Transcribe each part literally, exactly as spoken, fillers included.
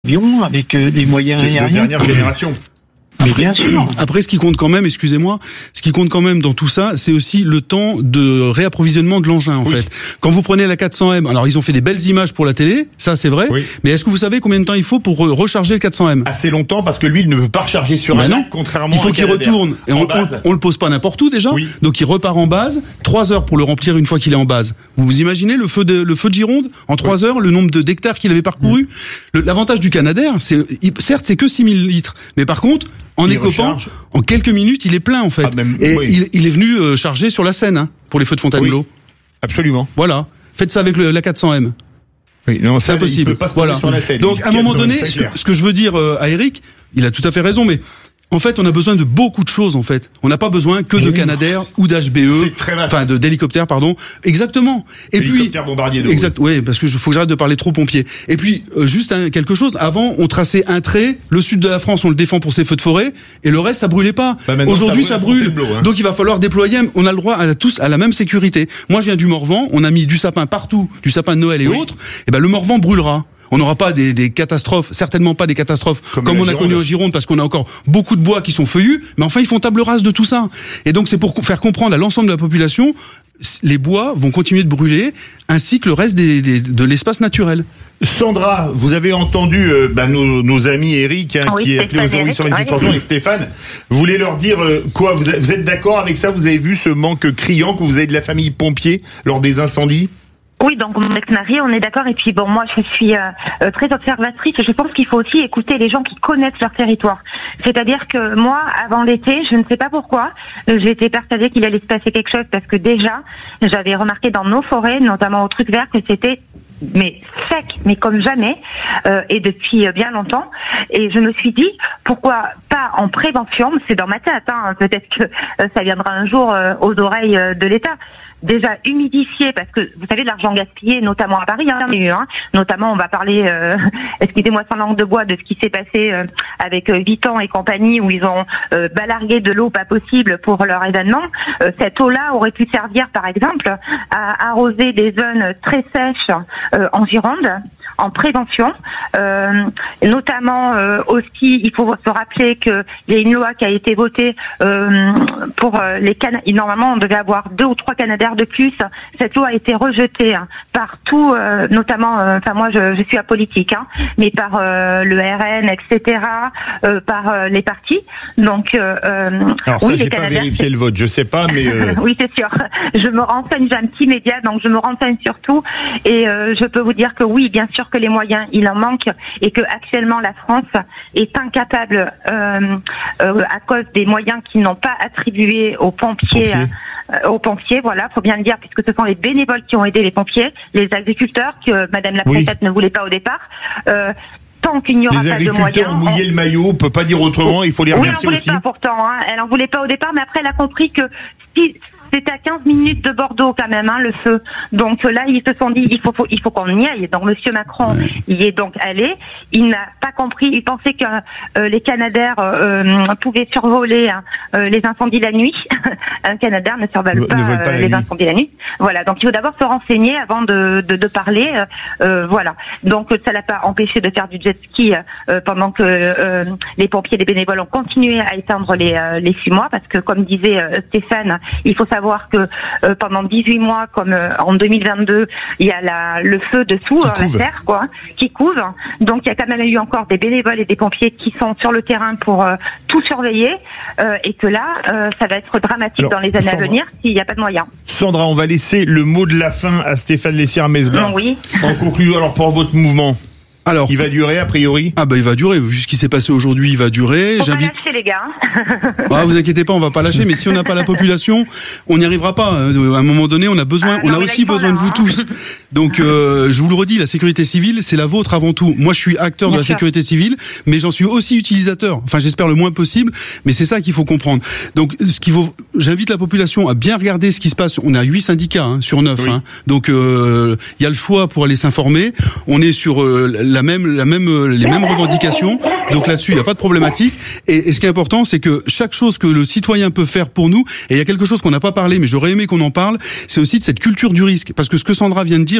avions, avec euh, des moyens de, aériens. De dernière génération. Mais bien sûr. Après, ce qui compte quand même, excusez-moi, ce qui compte quand même dans tout ça, c'est aussi le temps de réapprovisionnement de l'engin, en oui. fait. Quand vous prenez la quatre cents M, alors ils ont fait des belles images pour la télé, ça c'est vrai, oui. mais est-ce que vous savez combien de temps il faut pour recharger le quatre cents M? Assez longtemps, parce que lui, il ne veut pas recharger sur ben un lac, contrairement à il faut qu'il retourne. Et on, on, on le pose pas n'importe où déjà, oui. donc il repart en base, trois heures pour le remplir une fois qu'il est en base. Vous vous imaginez le feu de, le feu de Gironde, en trois oui. heures, le nombre de d'hectares qu'il avait parcouru? Oui. L'avantage du Canadair, c'est, certes, c'est que six mille litres, mais par contre, en il écopant, recharge. En quelques minutes, il est plein en fait. Ah, même, et oui. il, il est venu euh, charger sur la Seine hein, pour les feux de Fontainebleau. Oui, absolument. Voilà. Faites ça avec le, la quatre cents M. Oui, non, c'est impossible. Il peut pas se voilà. sur la Seine. Donc à un moment donné, ce que, ce que je veux dire euh, à Eric, il a tout à fait raison, mais en fait, on a besoin de beaucoup de choses, en fait. On n'a pas besoin que de oui. Canadair ou d'H B E. C'est très vaste. Enfin, de, d'hélicoptères, pardon. Exactement. Et hélicoptère puis. bombardier de exact, oui, parce que je, faut que j'arrête de parler trop pompiers. Et puis, euh, juste un, quelque chose. Avant, on traçait un trait. Le sud de la France, on le défend pour ses feux de forêt. Et le reste, ça brûlait pas. Bah aujourd'hui, ça brûle. Ça brûle. Hein. Donc, il va falloir déployer. On a le droit à tous à la même sécurité. Moi, je viens du Morvan. On a mis du sapin partout, du sapin de Noël et oui. autres. Et ben, le Morvan brûlera. On n'aura pas des, des catastrophes, certainement pas des catastrophes comme, comme on a connu en Gironde, parce qu'on a encore beaucoup de bois qui sont feuillus, mais enfin ils font table rase de tout ça. Et donc c'est pour faire comprendre à l'ensemble de la population, les bois vont continuer de brûler, ainsi que le reste des, des, de l'espace naturel. Sandra, vous avez entendu euh, bah, nos, nos amis Eric, hein, oui, qui est appelé aujourd'hui sur une situation, et Stéphane, vous voulez leur dire euh, quoi? Vous, vous êtes d'accord avec ça? Vous avez vu ce manque criant que vous avez de la famille pompier lors des incendies? Oui, donc mon ex-mari, on est d'accord. Et puis bon, moi, je suis euh, très observatrice. Je pense qu'il faut aussi écouter les gens qui connaissent leur territoire. C'est-à-dire que moi, avant l'été, je ne sais pas pourquoi, j'ai été persuadée qu'il allait se passer quelque chose parce que déjà, j'avais remarqué dans nos forêts, notamment au Truc Vert, que c'était mais sec, mais comme jamais, euh, et depuis bien longtemps. Et je me suis dit, pourquoi pas en prévention? C'est dans ma tête, hein, peut-être que euh, ça viendra un jour euh, aux oreilles euh, de l'État. Déjà humidifier, parce que vous savez, de l'argent gaspillé, notamment à Paris, hein, hein, notamment on va parler, euh, excusez-moi sans langue de bois, de ce qui s'est passé euh, avec euh, Vitan et compagnie, où ils ont euh, balargué de l'eau pas possible pour leur événement. Euh, cette eau-là aurait pu servir, par exemple, à arroser des zones très sèches euh, en Gironde, en prévention, euh, notamment euh, aussi, il faut se rappeler qu'il y a une loi qui a été votée euh, pour euh, les Canadiens. Normalement, on devait avoir deux ou trois Canadaires de plus. Cette loi a été rejetée hein, par tout, euh, notamment, enfin euh, moi je, je suis apolitique, hein, mais par euh, le R N, et cetera, euh, par euh, les partis. Donc, euh, alors ça, oui, j'ai pas vérifié le vote, je sais pas, mais euh... oui, c'est sûr. Je me renseigne, j'ai un petit média, donc je me renseigne surtout, et euh, je peux vous dire que oui, bien sûr que les moyens, il en manque, et que actuellement la France est incapable, euh, euh, à cause des moyens qu'ils n'ont pas attribués aux pompiers. pompiers. Euh, aux pompiers, voilà, faut bien le dire, puisque ce sont les bénévoles qui ont aidé les pompiers, les agriculteurs que Madame la préfète oui. ne voulait pas au départ. Euh, tant qu'il n'y aura les pas de moyens. Les agriculteurs ont mouillé on... le maillot, on peut pas dire autrement, il faut les remercier oui, elle en voulait aussi. Pas pourtant, hein. Elle en voulait pas au départ, mais après elle a compris que si c'était à quinze minutes de Bordeaux quand même, hein, le feu. Donc là, ils se sont dit, il faut, faut il faut qu'on y aille. Donc Monsieur Macron y est donc allé. Il n'a pas compris. Il pensait que euh, les Canadaires euh, pouvaient survoler hein, euh, les incendies la nuit. Un Canadair ne survole pas, ne pas euh, les nuit. incendies la nuit. Voilà. Donc il faut d'abord se renseigner avant de de, de parler. Euh, voilà. Donc ça l'a pas empêché de faire du jet ski euh, pendant que euh, les pompiers, les bénévoles ont continué à éteindre les euh, les fumoirs, parce que comme disait euh, Stéphane, il faut savoir voir que euh, pendant dix-huit mois, comme euh, en deux mille vingt-deux, il y a la, le feu dessous, euh, la serre, quoi, qui couve. Donc il y a quand même eu encore des bénévoles et des pompiers qui sont sur le terrain pour euh, tout surveiller, euh, et que là, euh, ça va être dramatique alors, dans les années Sandra, à venir s'il n'y a pas de moyens. Sandra, on va laisser le mot de la fin à Stéphane Lessière-Mesbla. Oui. En conclusion, alors pour votre mouvement. Alors, il va durer a priori. Ah bah il va durer. Vu ce qui s'est passé aujourd'hui, il va durer. Faut J'invite... pas lâcher les gars. Ah vous inquiétez pas, on va pas lâcher. Mais si on n'a pas la population, on n'y arrivera pas. À un moment donné, on a besoin, ah, non, on a aussi besoin là, de vous hein. tous. Donc euh, je vous le redis, la sécurité civile, c'est la vôtre avant tout. Moi, je suis acteur Bien de la sûr. sécurité civile, mais j'en suis aussi utilisateur. Enfin, j'espère le moins possible. Mais c'est ça qu'il faut comprendre. Donc, ce qu'il faut, j'invite la population à bien regarder ce qui se passe. On a huit syndicats hein, sur neuf. Oui. Hein. Donc il euh, y a le choix pour aller s'informer. On est sur euh, la même, la même les mêmes revendications, donc là-dessus il n'y a pas de problématique. Et, et ce qui est important, c'est que chaque chose que le citoyen peut faire pour nous, et il y a quelque chose qu'on n'a pas parlé, mais j'aurais aimé qu'on en parle, c'est aussi de cette culture du risque, parce que ce que Sandra vient de dire,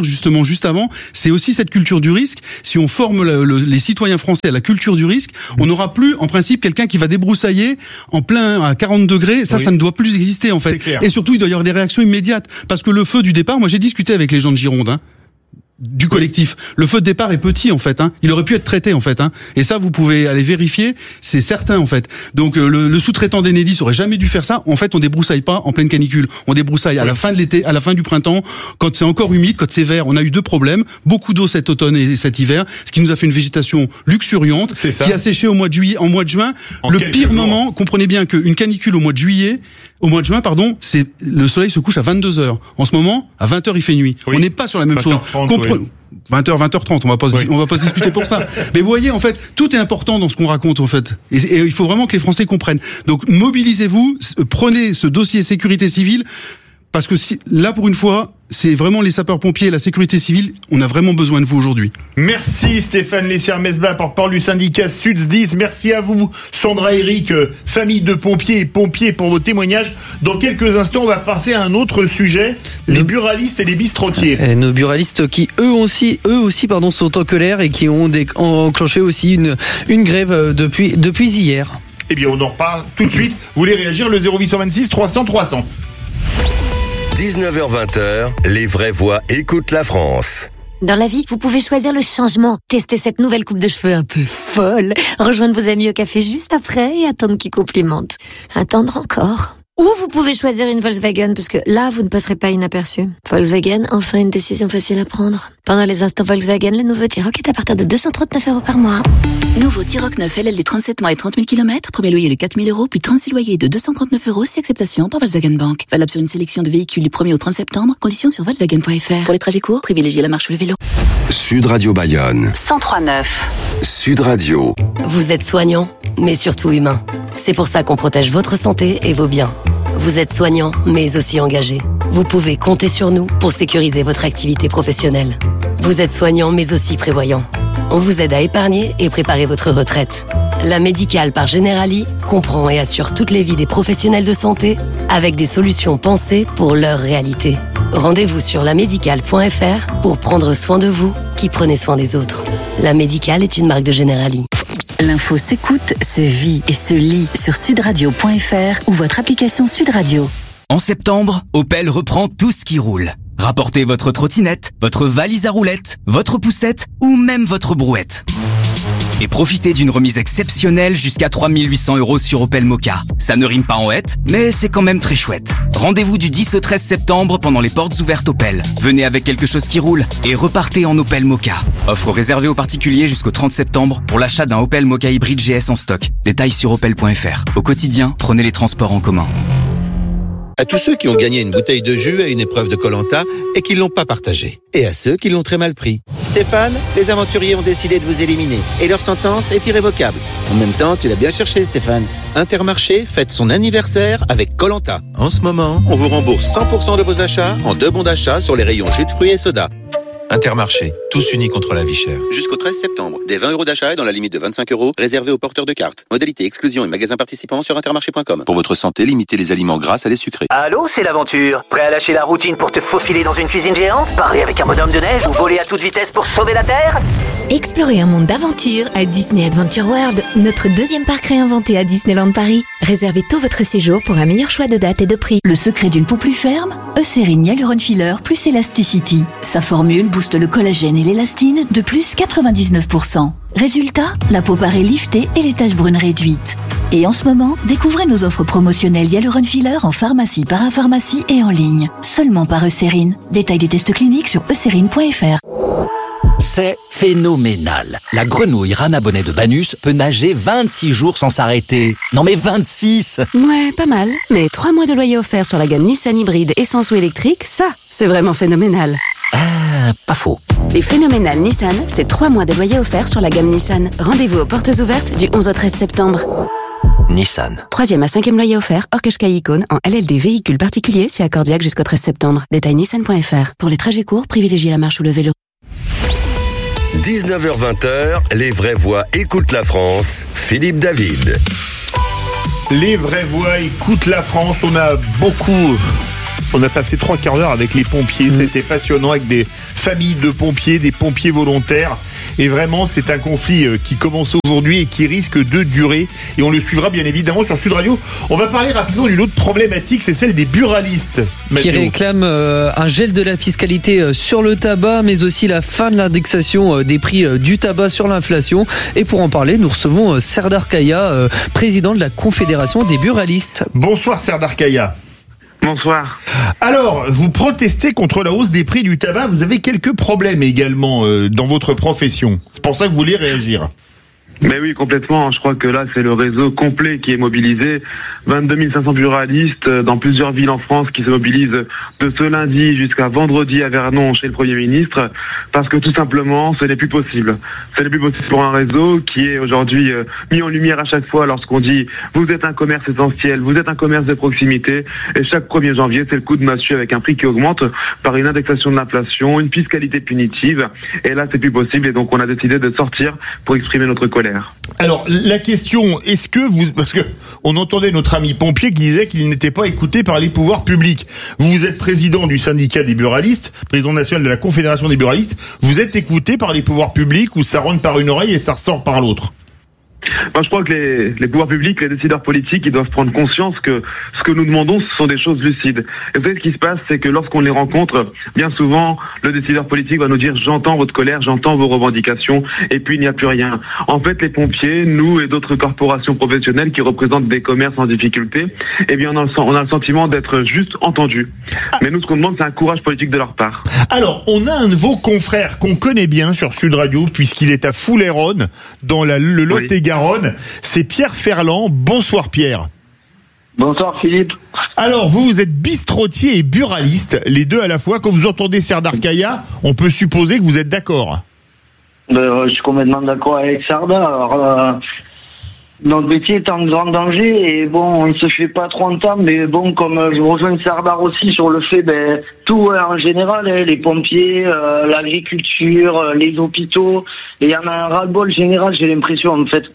dire justement juste avant, c'est aussi cette culture du risque. Si on forme le, le, les citoyens français à la culture du risque, on n'aura plus en principe quelqu'un qui va débroussailler en plein à quarante degrés. Ça, oui. ça ne doit plus exister en fait. Et surtout, il doit y avoir des réactions immédiates parce que le feu du départ, moi j'ai discuté avec les gens de Gironde. Hein, du collectif. Le feu de départ est petit en fait. Hein. Il aurait pu être traité en fait. Hein. Et ça, vous pouvez aller vérifier, c'est certain en fait. Donc euh, le, le sous-traitant d'Enedis aurait jamais dû faire ça. En fait, on débroussaille pas en pleine canicule. On débroussaille à la fin de l'été, à la fin du printemps, quand c'est encore humide, quand c'est vert. On a eu deux problèmes. Beaucoup d'eau cet automne et cet hiver, ce qui nous a fait une végétation luxuriante, qui a séché au mois de juillet, en mois de juin. En le pire jours. moment, comprenez bien qu'une canicule au mois de juillet, au mois de juin, pardon, c'est le soleil se couche à vingt-deux heures. En ce moment, à vingt heures, il fait nuit. Oui. On n'est pas sur la même chose. Compre- oui. vingt heures, vingt heures trente, on va pas se, oui. on va pas se disputer pour ça. Mais vous voyez, en fait, tout est important dans ce qu'on raconte, en fait. Et, et il faut vraiment que les Français comprennent. Donc, mobilisez-vous, prenez ce dossier sécurité civile, parce que si, là, pour une fois, c'est vraiment les sapeurs-pompiers et la sécurité civile, on a vraiment besoin de vous aujourd'hui. Merci Stéphane Lessière-Mesbah, porte-parole du syndicat SUDSDIS. Merci à vous, Sandra Eric, famille de pompiers et pompiers, pour vos témoignages. Dans quelques instants, on va passer à un autre sujet, les buralistes et les bistrotiers. Et nos buralistes qui, eux aussi, eux aussi, pardon, sont en colère et qui ont dé- enclenché aussi une, une grève depuis, depuis hier. Eh bien, on en reparle tout de suite. Vous voulez réagir, le zéro huit cent vingt-six trois cents trois cents. dix-neuf heures vingt, les vraies voix écoutent la France. Dans la vie, vous pouvez choisir le changement. Tester cette nouvelle coupe de cheveux un peu folle. Rejoindre vos amis au café juste après et attendre qu'ils complimentent. Attendre encore. Ou vous pouvez choisir une Volkswagen, parce que là, vous ne passerez pas inaperçu. Volkswagen, enfin une décision facile à prendre. Pendant les instants Volkswagen, le nouveau T-Roc est à partir de deux cent trente-neuf euros par mois. Nouveau T-Roc neuf L L D trente-sept mois et trente mille kilomètres. Premier loyer de quatre mille euros, puis trente-six loyers de deux cent trente-neuf euros, si acceptation par Volkswagen Bank. Valable sur une sélection de véhicules du premier au trente septembre. Conditions sur Volkswagen point F R. Pour les trajets courts, privilégiez la marche ou le vélo. Sud Radio Bayonne. cent trois neuf. Sud Radio. Vous êtes soignant, mais surtout humain. C'est pour ça qu'on protège votre santé et vos biens. Vous êtes soignant, mais aussi engagé. Vous pouvez compter sur nous pour sécuriser votre activité professionnelle. Vous êtes soignant, mais aussi prévoyant. On vous aide à épargner et préparer votre retraite. La Médicale par Generali comprend et assure toutes les vies des professionnels de santé avec des solutions pensées pour leur réalité. Rendez-vous sur la médicale point F R pour prendre soin de vous qui prenez soin des autres. La Médicale est une marque de Generali. L'info s'écoute, se vit et se lit sur sudradio point F R ou votre application Sud Radio. En septembre, Opel reprend tout ce qui roule. Rapportez votre trottinette, votre valise à roulettes, votre poussette ou même votre brouette. Et profitez d'une remise exceptionnelle jusqu'à trois mille huit cents euros sur Opel Mokka. Ça ne rime pas en hête, mais c'est quand même très chouette. Rendez-vous du dix au treize septembre pendant les portes ouvertes Opel. Venez avec quelque chose qui roule et repartez en Opel Mokka. Offre réservée aux particuliers jusqu'au trente septembre pour l'achat d'un Opel Mokka hybride G S en stock. Détails sur opel point F R. Au quotidien, prenez les transports en commun. À tous ceux qui ont gagné une bouteille de jus à une épreuve de Koh-Lanta et qui l'ont pas partagée. Et à ceux qui l'ont très mal pris. Stéphane, les aventuriers ont décidé de vous éliminer et leur sentence est irrévocable. En même temps, tu l'as bien cherché, Stéphane. Intermarché fête son anniversaire avec Koh-Lanta. En ce moment, on vous rembourse cent pour cent de vos achats en deux bons d'achat sur les rayons jus de fruits et soda. Intermarché, tous unis contre la vie chère. Jusqu'au treize septembre, des vingt euros d'achat et dans la limite de vingt-cinq euros, réservés aux porteurs de cartes. Modalité exclusion et magasins participants sur intermarché point com. Pour votre santé, limitez les aliments gras à les sucrés. Allô, c'est l'aventure. Prêt à lâcher la routine pour te faufiler dans une cuisine géante, parler avec un bonhomme de neige ou voler à toute vitesse pour sauver la Terre? Explorez un monde d'aventure à Disney Adventure World, notre deuxième parc réinventé à Disneyland Paris. Réservez tôt votre séjour pour un meilleur choix de date et de prix. Le secret d'une peau plus ferme, Eucérine Hyaluron Filler plus Elasticity. Sa formule booste le collagène et l'élastine de plus quatre-vingt-dix-neuf pour cent. Résultat, la peau paraît liftée et les taches brunes réduites. Et en ce moment, découvrez nos offres promotionnelles Hyaluron Filler en pharmacie, parapharmacie et en ligne. Seulement par Eucérine. Détail des tests cliniques sur eucérine point F R. C'est phénoménal. La grenouille rana bonnet de Banus peut nager vingt-six jours sans s'arrêter. Non mais vingt-six! Ouais, pas mal. Mais trois mois de loyer offert sur la gamme Nissan hybride essence ou électrique, ça, c'est vraiment phénoménal. Ah, pas faux. Les phénoménales Nissan, c'est trois mois de loyer offert sur la gamme Nissan. Rendez-vous aux portes ouvertes du onze au treize septembre. Nissan. Troisième à cinquième loyer offert, hors Qashqai Icône, en L L D véhicule particulier, si accordiaque jusqu'au treize septembre. Détail nissan point F R. Pour les trajets courts, privilégiez la marche ou le vélo. dix-neuf heures vingt, les vraies voix écoutent la France. Philippe David. Les vraies voix écoutent la France. On a beaucoup... On a passé trois quarts d'heure avec les pompiers. Mmh. C'était passionnant avec des familles de pompiers, des pompiers volontaires. Et vraiment, c'est un conflit qui commence aujourd'hui et qui risque de durer. Et on le suivra bien évidemment sur Sud Radio. On va parler rapidement d'une autre problématique, c'est celle des buralistes. Qui réclament euh, un gel de la fiscalité sur le tabac, mais aussi la fin de l'indexation des prix du tabac sur l'inflation. Et pour en parler, nous recevons Serdar Kaya, euh, président de la Confédération des buralistes. Bonsoir Serdar Kaya. Bonsoir. Alors, vous protestez contre la hausse des prix du tabac. Vous avez quelques problèmes également euh, dans votre profession. C'est pour ça que vous voulez réagir. Mais oui, complètement. Je crois que là, c'est le réseau complet qui est mobilisé. vingt-deux mille cinq cents buralistes dans plusieurs villes en France qui se mobilisent de ce lundi jusqu'à vendredi à Vernon chez le Premier ministre, parce que tout simplement, ce n'est plus possible. Ce n'est plus possible pour un réseau qui est aujourd'hui mis en lumière à chaque fois lorsqu'on dit « vous êtes un commerce essentiel, vous êtes un commerce de proximité » et chaque premier janvier, c'est le coup de massue avec un prix qui augmente par une indexation de l'inflation, une fiscalité punitive. Et là, c'est plus possible et donc on a décidé de sortir pour exprimer notre colère. Alors, la question, est-ce que vous... Parce que on entendait notre ami pompier qui disait qu'il n'était pas écouté par les pouvoirs publics. Vous êtes président du syndicat des buralistes, président national de la Confédération des buralistes. Vous êtes écouté par les pouvoirs publics ou ça rentre par une oreille et ça ressort par l'autre ? Moi, je crois que les, les pouvoirs publics, les décideurs politiques, ils doivent prendre conscience que ce que nous demandons, ce sont des choses lucides. Et vous savez, ce qui se passe, c'est que lorsqu'on les rencontre, bien souvent, le décideur politique va nous dire « j'entends votre colère, j'entends vos revendications », et puis il n'y a plus rien. En fait, les pompiers, nous et d'autres corporations professionnelles qui représentent des commerces en difficulté, eh bien, on a le, on a le sentiment d'être juste entendus. Mais nous, ce qu'on demande, c'est un courage politique de leur part. Alors, on a un de vos confrères qu'on connaît bien sur Sud Radio, puisqu'il est à Foulayronnes, dans la, le Lot-et-Garonne. C'est Pierre Ferland. Bonsoir Pierre. Bonsoir Philippe. Alors vous, vous êtes bistrotier et buraliste, les deux à la fois. Quand vous entendez Serdar Kaya, on peut supposer que vous êtes d'accord. Euh, je suis complètement d'accord avec Serdar. Euh, notre métier est en grand danger et bon, on ne se fait pas trop entendre, mais bon, comme je rejoins Serdar aussi sur le fait, ben, tout en général, hein, les pompiers, euh, l'agriculture, les hôpitaux, et il y en a un ras-le-bol général, j'ai l'impression en fait.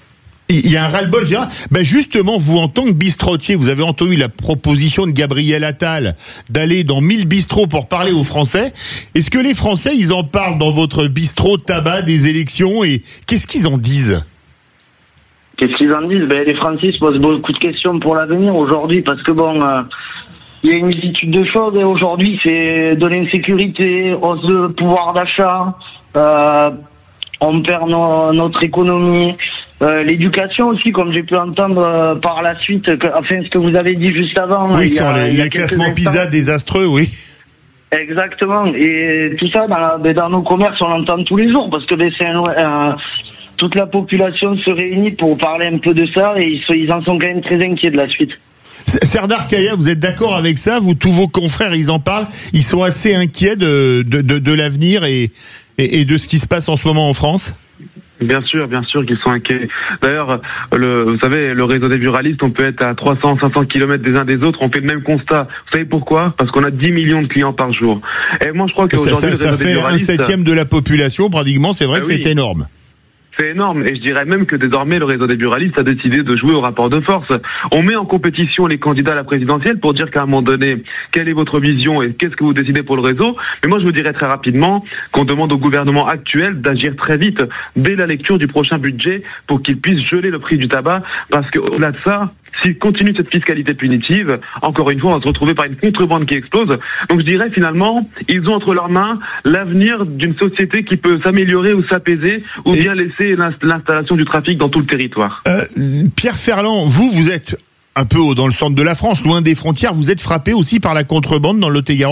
Il y a un ras-le-bol général. Ben justement, vous, en tant que bistrotier, vous avez entendu la proposition de Gabriel Attal d'aller dans mille bistrots pour parler aux Français. Est-ce que les Français, ils en parlent dans votre bistrot tabac des élections et qu'est-ce qu'ils en disent ? Qu'est-ce qu'ils en disent ? Ben, les Français se posent beaucoup de questions pour l'avenir aujourd'hui parce que bon, euh, il y a une multitude de choses et aujourd'hui c'est de l'insécurité, hausse de pouvoir d'achat, euh, on perd no, notre économie. Euh, l'éducation aussi, comme j'ai pu entendre euh, par la suite, que, enfin ce que vous avez dit juste avant. Oui, sur les, les classements PISA désastreux, oui. Exactement. Et tout ça, dans, dans nos commerces, on l'entend tous les jours, parce que ben, c'est un, un, toute la population se réunit pour parler un peu de ça, et ils, ils en sont quand même très inquiets de la suite. Serdar Kaya, vous êtes d'accord avec ça ? Vous, tous vos confrères, ils en parlent. Ils sont assez inquiets de, de, de, de l'avenir et, et, et de ce qui se passe en ce moment en France ? Bien sûr, bien sûr qu'ils sont inquiets. D'ailleurs, le, vous savez, le réseau des buralistes, on peut être à trois cents, cinq cents kilomètres des uns des autres, on fait le même constat. Vous savez pourquoi ? Parce qu'on a dix millions de clients par jour. Et moi, je crois qu'aujourd'hui, ça, ça, ça le réseau fait des buralistes, un septième de la population, pratiquement. C'est vrai bah que oui. c'est énorme. C'est énorme, et je dirais même que désormais le réseau des buralistes a décidé de jouer au rapport de force. On met en compétition les candidats à la présidentielle pour dire qu'à un moment donné, quelle est votre vision et qu'est-ce que vous décidez pour le réseau. Mais moi je vous dirais très rapidement qu'on demande au gouvernement actuel d'agir très vite dès la lecture du prochain budget pour qu'il puisse geler le prix du tabac, parce qu'au-delà de ça, s'il continue cette fiscalité punitive, encore une fois, on va se retrouver par une contrebande qui explose. Donc je dirais finalement, ils ont entre leurs mains l'avenir d'une société qui peut s'améliorer ou s'apaiser, ou bien laisser l'installation du trafic dans tout le territoire. Euh, Pierre Ferland, vous, vous êtes un peu dans le centre de la France, loin des frontières. Vous êtes frappé aussi par la contrebande dans le Lot-et-Garonne ?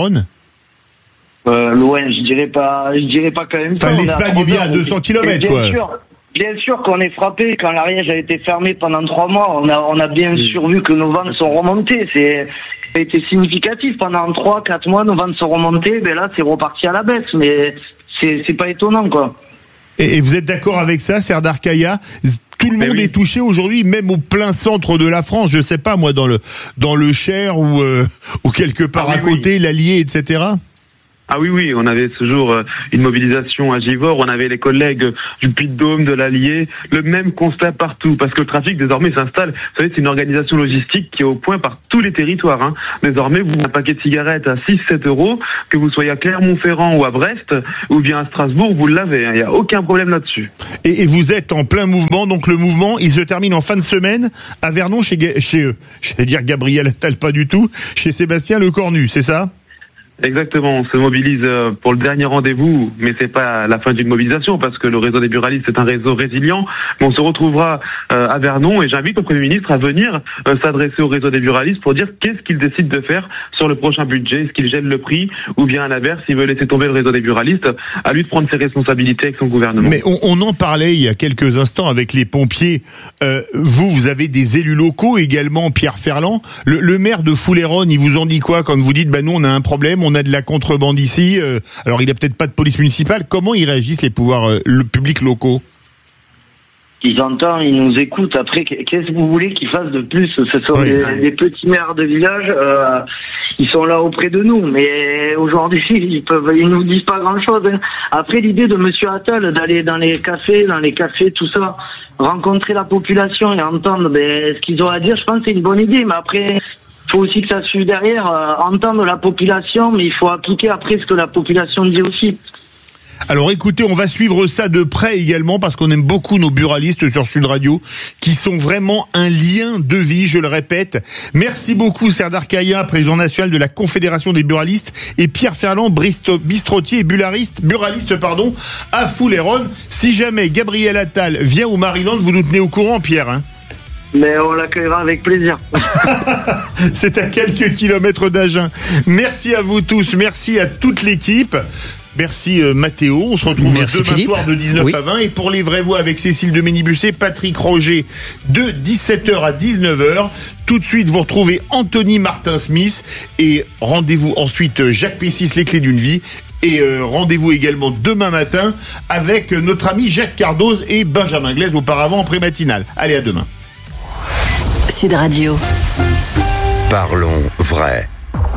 euh, Loin, je dirais pas, je dirais pas quand même ça. Enfin, l'Espagne est bien à deux cents kilomètres, quoi. Bien sûr. Bien sûr qu'on est frappé. Quand l'Ariège a été fermé pendant trois mois, on a, on a bien mmh. sûr vu que nos ventes sont remontées. C'est, ça a été significatif. Pendant trois, quatre mois, nos ventes sont remontées. Ben là, c'est reparti à la baisse. Mais c'est, c'est pas étonnant, quoi. Et, et vous êtes d'accord avec ça, Serdar Kaya ? Tout le monde oui. est touché aujourd'hui, même au plein centre de la France. Je sais pas, moi, dans le, dans le Cher ou, euh, ou quelque part ah, oui, à côté, oui. l'Allier, et cetera. Ah oui, oui, on avait ce jour euh, une mobilisation à Givors, on avait les collègues du Puy-de-Dôme, de l'Allier, le même constat partout, parce que le trafic désormais s'installe. Vous savez, c'est une organisation logistique qui est au point par tous les territoires. Hein. Désormais, vous avez un paquet de cigarettes à six sept euros, que vous soyez à Clermont-Ferrand ou à Brest, ou bien à Strasbourg, vous l'avez. Il n'y a aucun problème là-dessus. Et, et vous êtes en plein mouvement, donc le mouvement, il se termine en fin de semaine à Vernon, chez, chez eux. Je vais dire Gabriel Attal, pas du tout, chez Sébastien Lecornu, c'est ça ? Exactement, on se mobilise pour le dernier rendez-vous, mais c'est pas la fin d'une mobilisation parce que le réseau des buralistes c'est un réseau résilient. Mais on se retrouvera à Vernon et j'invite le Premier ministre à venir s'adresser au réseau des buralistes pour dire qu'est-ce qu'il décide de faire sur le prochain budget. Est-ce qu'il gèle le prix ou bien à l'inverse, s'il veut laisser tomber le réseau des buralistes, à lui de prendre ses responsabilités avec son gouvernement. Mais on, on en parlait il y a quelques instants avec les pompiers. Euh, vous, vous avez des élus locaux également, Pierre Ferland. Le, le maire de Foulayronnes, il vous en dit quoi quand vous dites bah nous on a un problème, on a de la contrebande ici, euh, alors il a peut-être pas de police municipale. Comment ils réagissent les pouvoirs euh, le publics locaux? Ils entendent, ils nous écoutent. Après, qu'est-ce que vous voulez qu'ils fassent de plus? Ce sont oui. des, des petits maires de village, euh, ils sont là auprès de nous, mais aujourd'hui ils peuvent, ils nous disent pas grand-chose. Hein. Après, l'idée de Monsieur Attal d'aller dans les cafés, dans les cafés, tout ça, rencontrer la population et entendre ben, ce qu'ils ont à dire, je pense que c'est une bonne idée. Mais après, il faut aussi que ça suive derrière, euh, entendre la population, mais il faut appliquer après ce que la population dit aussi. Alors écoutez, on va suivre ça de près également parce qu'on aime beaucoup nos buralistes sur Sud Radio qui sont vraiment un lien de vie, je le répète. Merci beaucoup Serdar Kaya, président national de la Confédération des buralistes, et Pierre Ferland, bistrotier et buraliste, buraliste pardon, à Foulayronnes. Si jamais Gabriel Attal vient au Maryland, vous nous tenez au courant, Pierre, hein? Mais on l'accueillera avec plaisir. C'est à quelques kilomètres d'Agen. Merci à vous tous, merci à toute l'équipe. Merci euh, Mathéo, on se retrouve Merci demain Philippe. soir de dix-neuf oui. à vingt et pour les vraies voix avec Cécile de Ménibusset, Patrick Roger de dix-sept heures à dix-neuf heures. Tout de suite vous retrouvez Anthony Martin-Smith et rendez-vous ensuite Jacques Pessis, les clés d'une vie. Et euh, rendez-vous également demain matin avec notre ami Jacques Cardoz et Benjamin Glaise auparavant en pré-matinale. Allez, à demain. Sud Radio. Parlons vrai.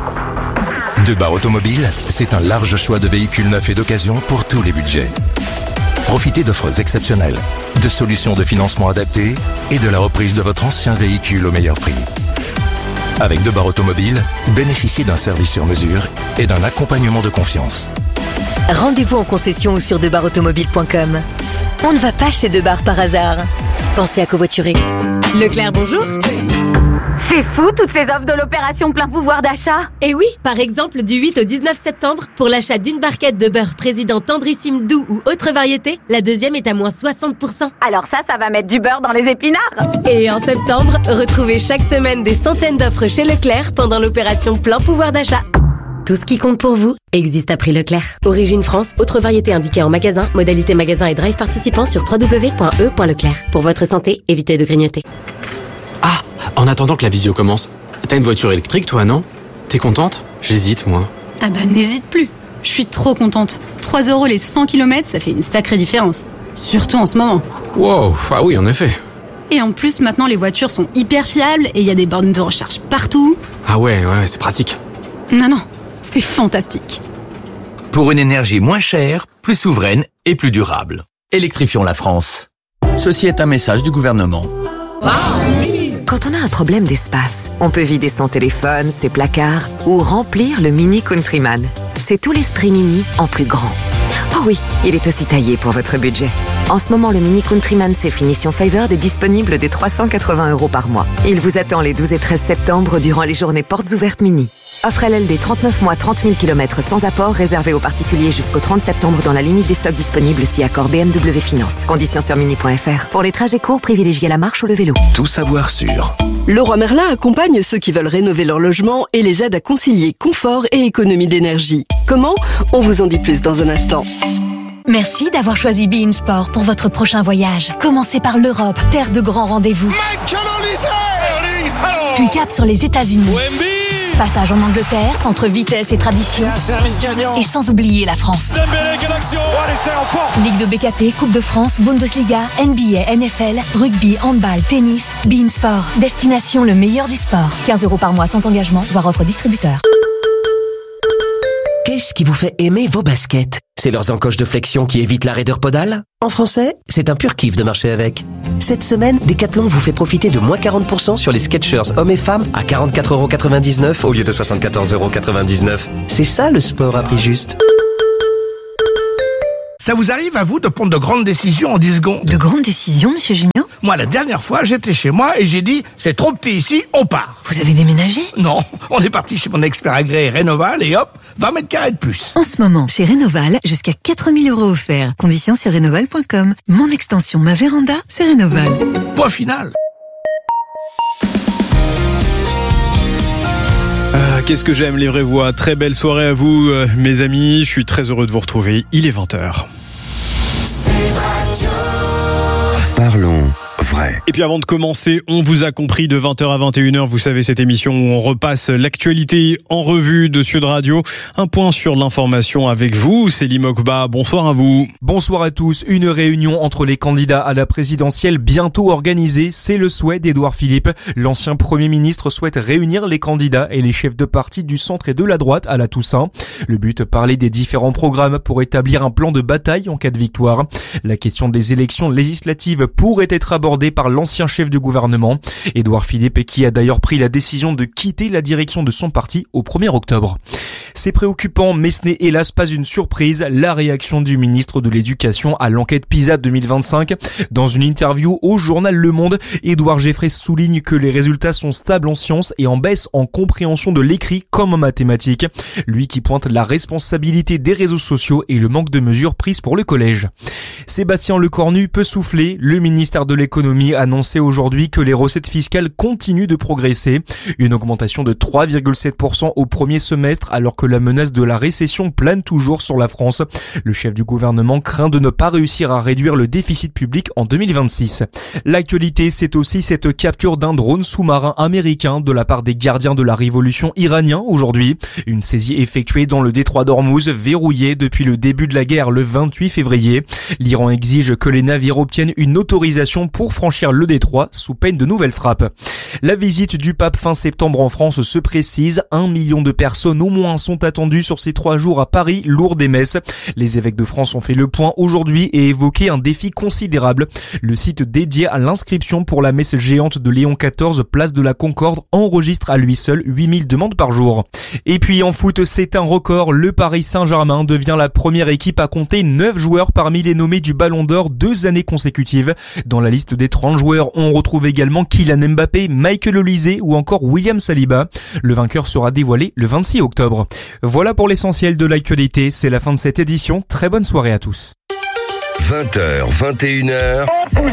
Debar Automobile, c'est un large choix de véhicules neufs et d'occasion pour tous les budgets. Profitez d'offres exceptionnelles, de solutions de financement adaptées et de la reprise de votre ancien véhicule au meilleur prix. Avec Debar Automobile, bénéficiez d'un service sur mesure et d'un accompagnement de confiance. Rendez-vous en concession ou sur debar automobile point com. On ne va pas chez Debar par hasard. Pensez à covoiturer. Leclerc, bonjour. C'est fou, toutes ces offres de l'opération plein pouvoir d'achat. Et oui, par exemple, du huit au dix-neuf septembre, pour l'achat d'une barquette de beurre président tendrissime doux ou autre variété, la deuxième est à moins soixante pour cent. Alors ça, ça va mettre du beurre dans les épinards. Et en septembre, retrouvez chaque semaine des centaines d'offres chez Leclerc pendant l'opération plein pouvoir d'achat. Tout ce qui compte pour vous existe à prix Leclerc. Origine France, autre variété indiquée en magasin, modalité magasin et drive participant sur w w w point e point leclerc. Pour votre santé, évitez de grignoter. Ah, en attendant que la visio commence, t'as une voiture électrique toi, non? T'es contente? J'hésite, moi. Ah bah n'hésite plus. Je suis trop contente. trois euros les cent kilomètres, ça fait une sacrée différence. Surtout en ce moment. Wow, ah oui, en effet. Et en plus, maintenant, les voitures sont hyper fiables et il y a des bornes de recharge partout. Ah ouais, ouais, c'est pratique. Non, non, c'est fantastique. Pour une énergie moins chère, plus souveraine et plus durable. Électrifions la France. Ceci est un message du gouvernement. Quand on a un problème d'espace, on peut vider son téléphone, ses placards ou remplir le Mini Countryman. C'est tout l'esprit Mini en plus grand. Oh oui, il est aussi taillé pour votre budget. En ce moment, le Mini Countryman C Finition Favored est disponible dès trois cent quatre-vingts euros par mois. Il vous attend les douze et treize septembre durant les journées portes ouvertes Mini. Offre L L D trente-neuf mois, trente mille kilomètres sans apport, réservé aux particuliers jusqu'au trente septembre dans la limite des stocks disponibles si accord B M W Finance. Conditions sur mini point f r. Pour les trajets courts, privilégiez la marche ou le vélo. Tout savoir sur. Leroy Merlin accompagne ceux qui veulent rénover leur logement et les aide à concilier confort et économie d'énergie. Comment? On vous en dit plus dans un instant. Merci d'avoir choisi Be In Sport pour votre prochain voyage. Commencez par l'Europe, terre de grands rendez-vous. Puis cap sur les États-Unis. Passage en Angleterre, entre vitesse et tradition. Et sans oublier la France. Ligue de B K T, Coupe de France, Bundesliga, N B A, N F L, rugby, handball, tennis, Be In Sport. Destination le meilleur du sport. quinze euros par mois sans engagement, voire offre distributeur. Qu'est-ce qui vous fait aimer vos baskets ? C'est leurs encoches de flexion qui évitent la raideur podale ? En français, c'est un pur kiff de marcher avec. Cette semaine, Decathlon vous fait profiter de moins quarante pour cent sur les Skechers hommes et femmes à quarante-quatre euros quatre-vingt-dix-neuf au lieu de soixante-quatorze euros quatre-vingt-dix-neuf. C'est ça le sport à prix juste. Ça vous arrive à vous de prendre de grandes décisions en dix secondes ? De grandes décisions, monsieur Junio ? Moi, la dernière fois, j'étais chez moi et j'ai dit « c'est trop petit ici, on part ». Vous avez déménagé ? Non, on est parti chez mon expert agréé Rénoval et hop, vingt mètres carrés de plus. En ce moment, chez Rénoval, jusqu'à quatre mille euros offerts. Conditions sur rénoval point com. Mon extension, ma véranda, c'est Rénoval. Point final. Ah, qu'est-ce que j'aime les vraies voix. Très belle soirée à vous, euh, mes amis. Je suis très heureux de vous retrouver. Il est vingt heures. Parlons vrai. Et puis avant de commencer, on vous a compris, de vingt heures à vingt et une heures, vous savez, cette émission où on repasse l'actualité en revue de Sud Radio. Un point sur l'information avec vous, Célim Okba. Bonsoir à vous. Bonsoir à tous. Une réunion entre les candidats à la présidentielle bientôt organisée. C'est le souhait d'Édouard Philippe. L'ancien Premier ministre souhaite réunir les candidats et les chefs de parti du centre et de la droite à la Toussaint. Le but, parler des différents programmes pour établir un plan de bataille en cas de victoire. La question des élections législatives pourrait être abordée par l'ancien chef du gouvernement, Édouard Philippe, qui a d'ailleurs pris la décision de quitter la direction de son parti au premier octobre. C'est préoccupant, mais ce n'est hélas pas une surprise, la réaction du ministre de l'Éducation à l'enquête PISA deux mille vingt-cinq. Dans une interview au journal Le Monde, Édouard Geoffrey souligne que les résultats sont stables en sciences et en baisse en compréhension de l'écrit comme en mathématiques. Lui qui pointe la responsabilité des réseaux sociaux et le manque de mesures prises pour le collège. Sébastien Lecornu peut souffler. Le ministère de l'économie a annoncé aujourd'hui que les recettes fiscales continuent de progresser. Une augmentation de trois virgule sept pour cent au premier semestre alors que la menace de la récession plane toujours sur la France. Le chef du gouvernement craint de ne pas réussir à réduire le déficit public en deux mille vingt-six. L'actualité, c'est aussi cette capture d'un drone sous-marin américain de la part des gardiens de la révolution iranien aujourd'hui. Une saisie effectuée dans le détroit d'Ormuz, verrouillé depuis le début de la guerre le vingt-huit février. L'Iran exige que les navires obtiennent une autorisation pour franchir le détroit sous peine de nouvelles frappes. La visite du pape fin septembre en France se précise. Un million de personnes au moins sont attendues sur ces trois jours à Paris, Lourdes et Metz. Les évêques de France ont fait le point aujourd'hui et évoqué un défi considérable. Le site dédié à l'inscription pour la messe géante de Léon quatorze, place de la Concorde, enregistre à lui seul huit mille demandes par jour. Et puis en foot, c'est un record. Le Paris Saint-Germain devient la première équipe à compter neuf joueurs parmi les nommés du Ballon d'Or deux années consécutives. Dans la liste des trente joueurs, on retrouve également Kylian Mbappé, Michael Olise ou encore William Saliba. Le vainqueur sera dévoilé le vingt-six octobre. Voilà pour l'essentiel de l'actualité. C'est la fin de cette édition. Très bonne soirée à tous. vingt heures, vingt et une heures.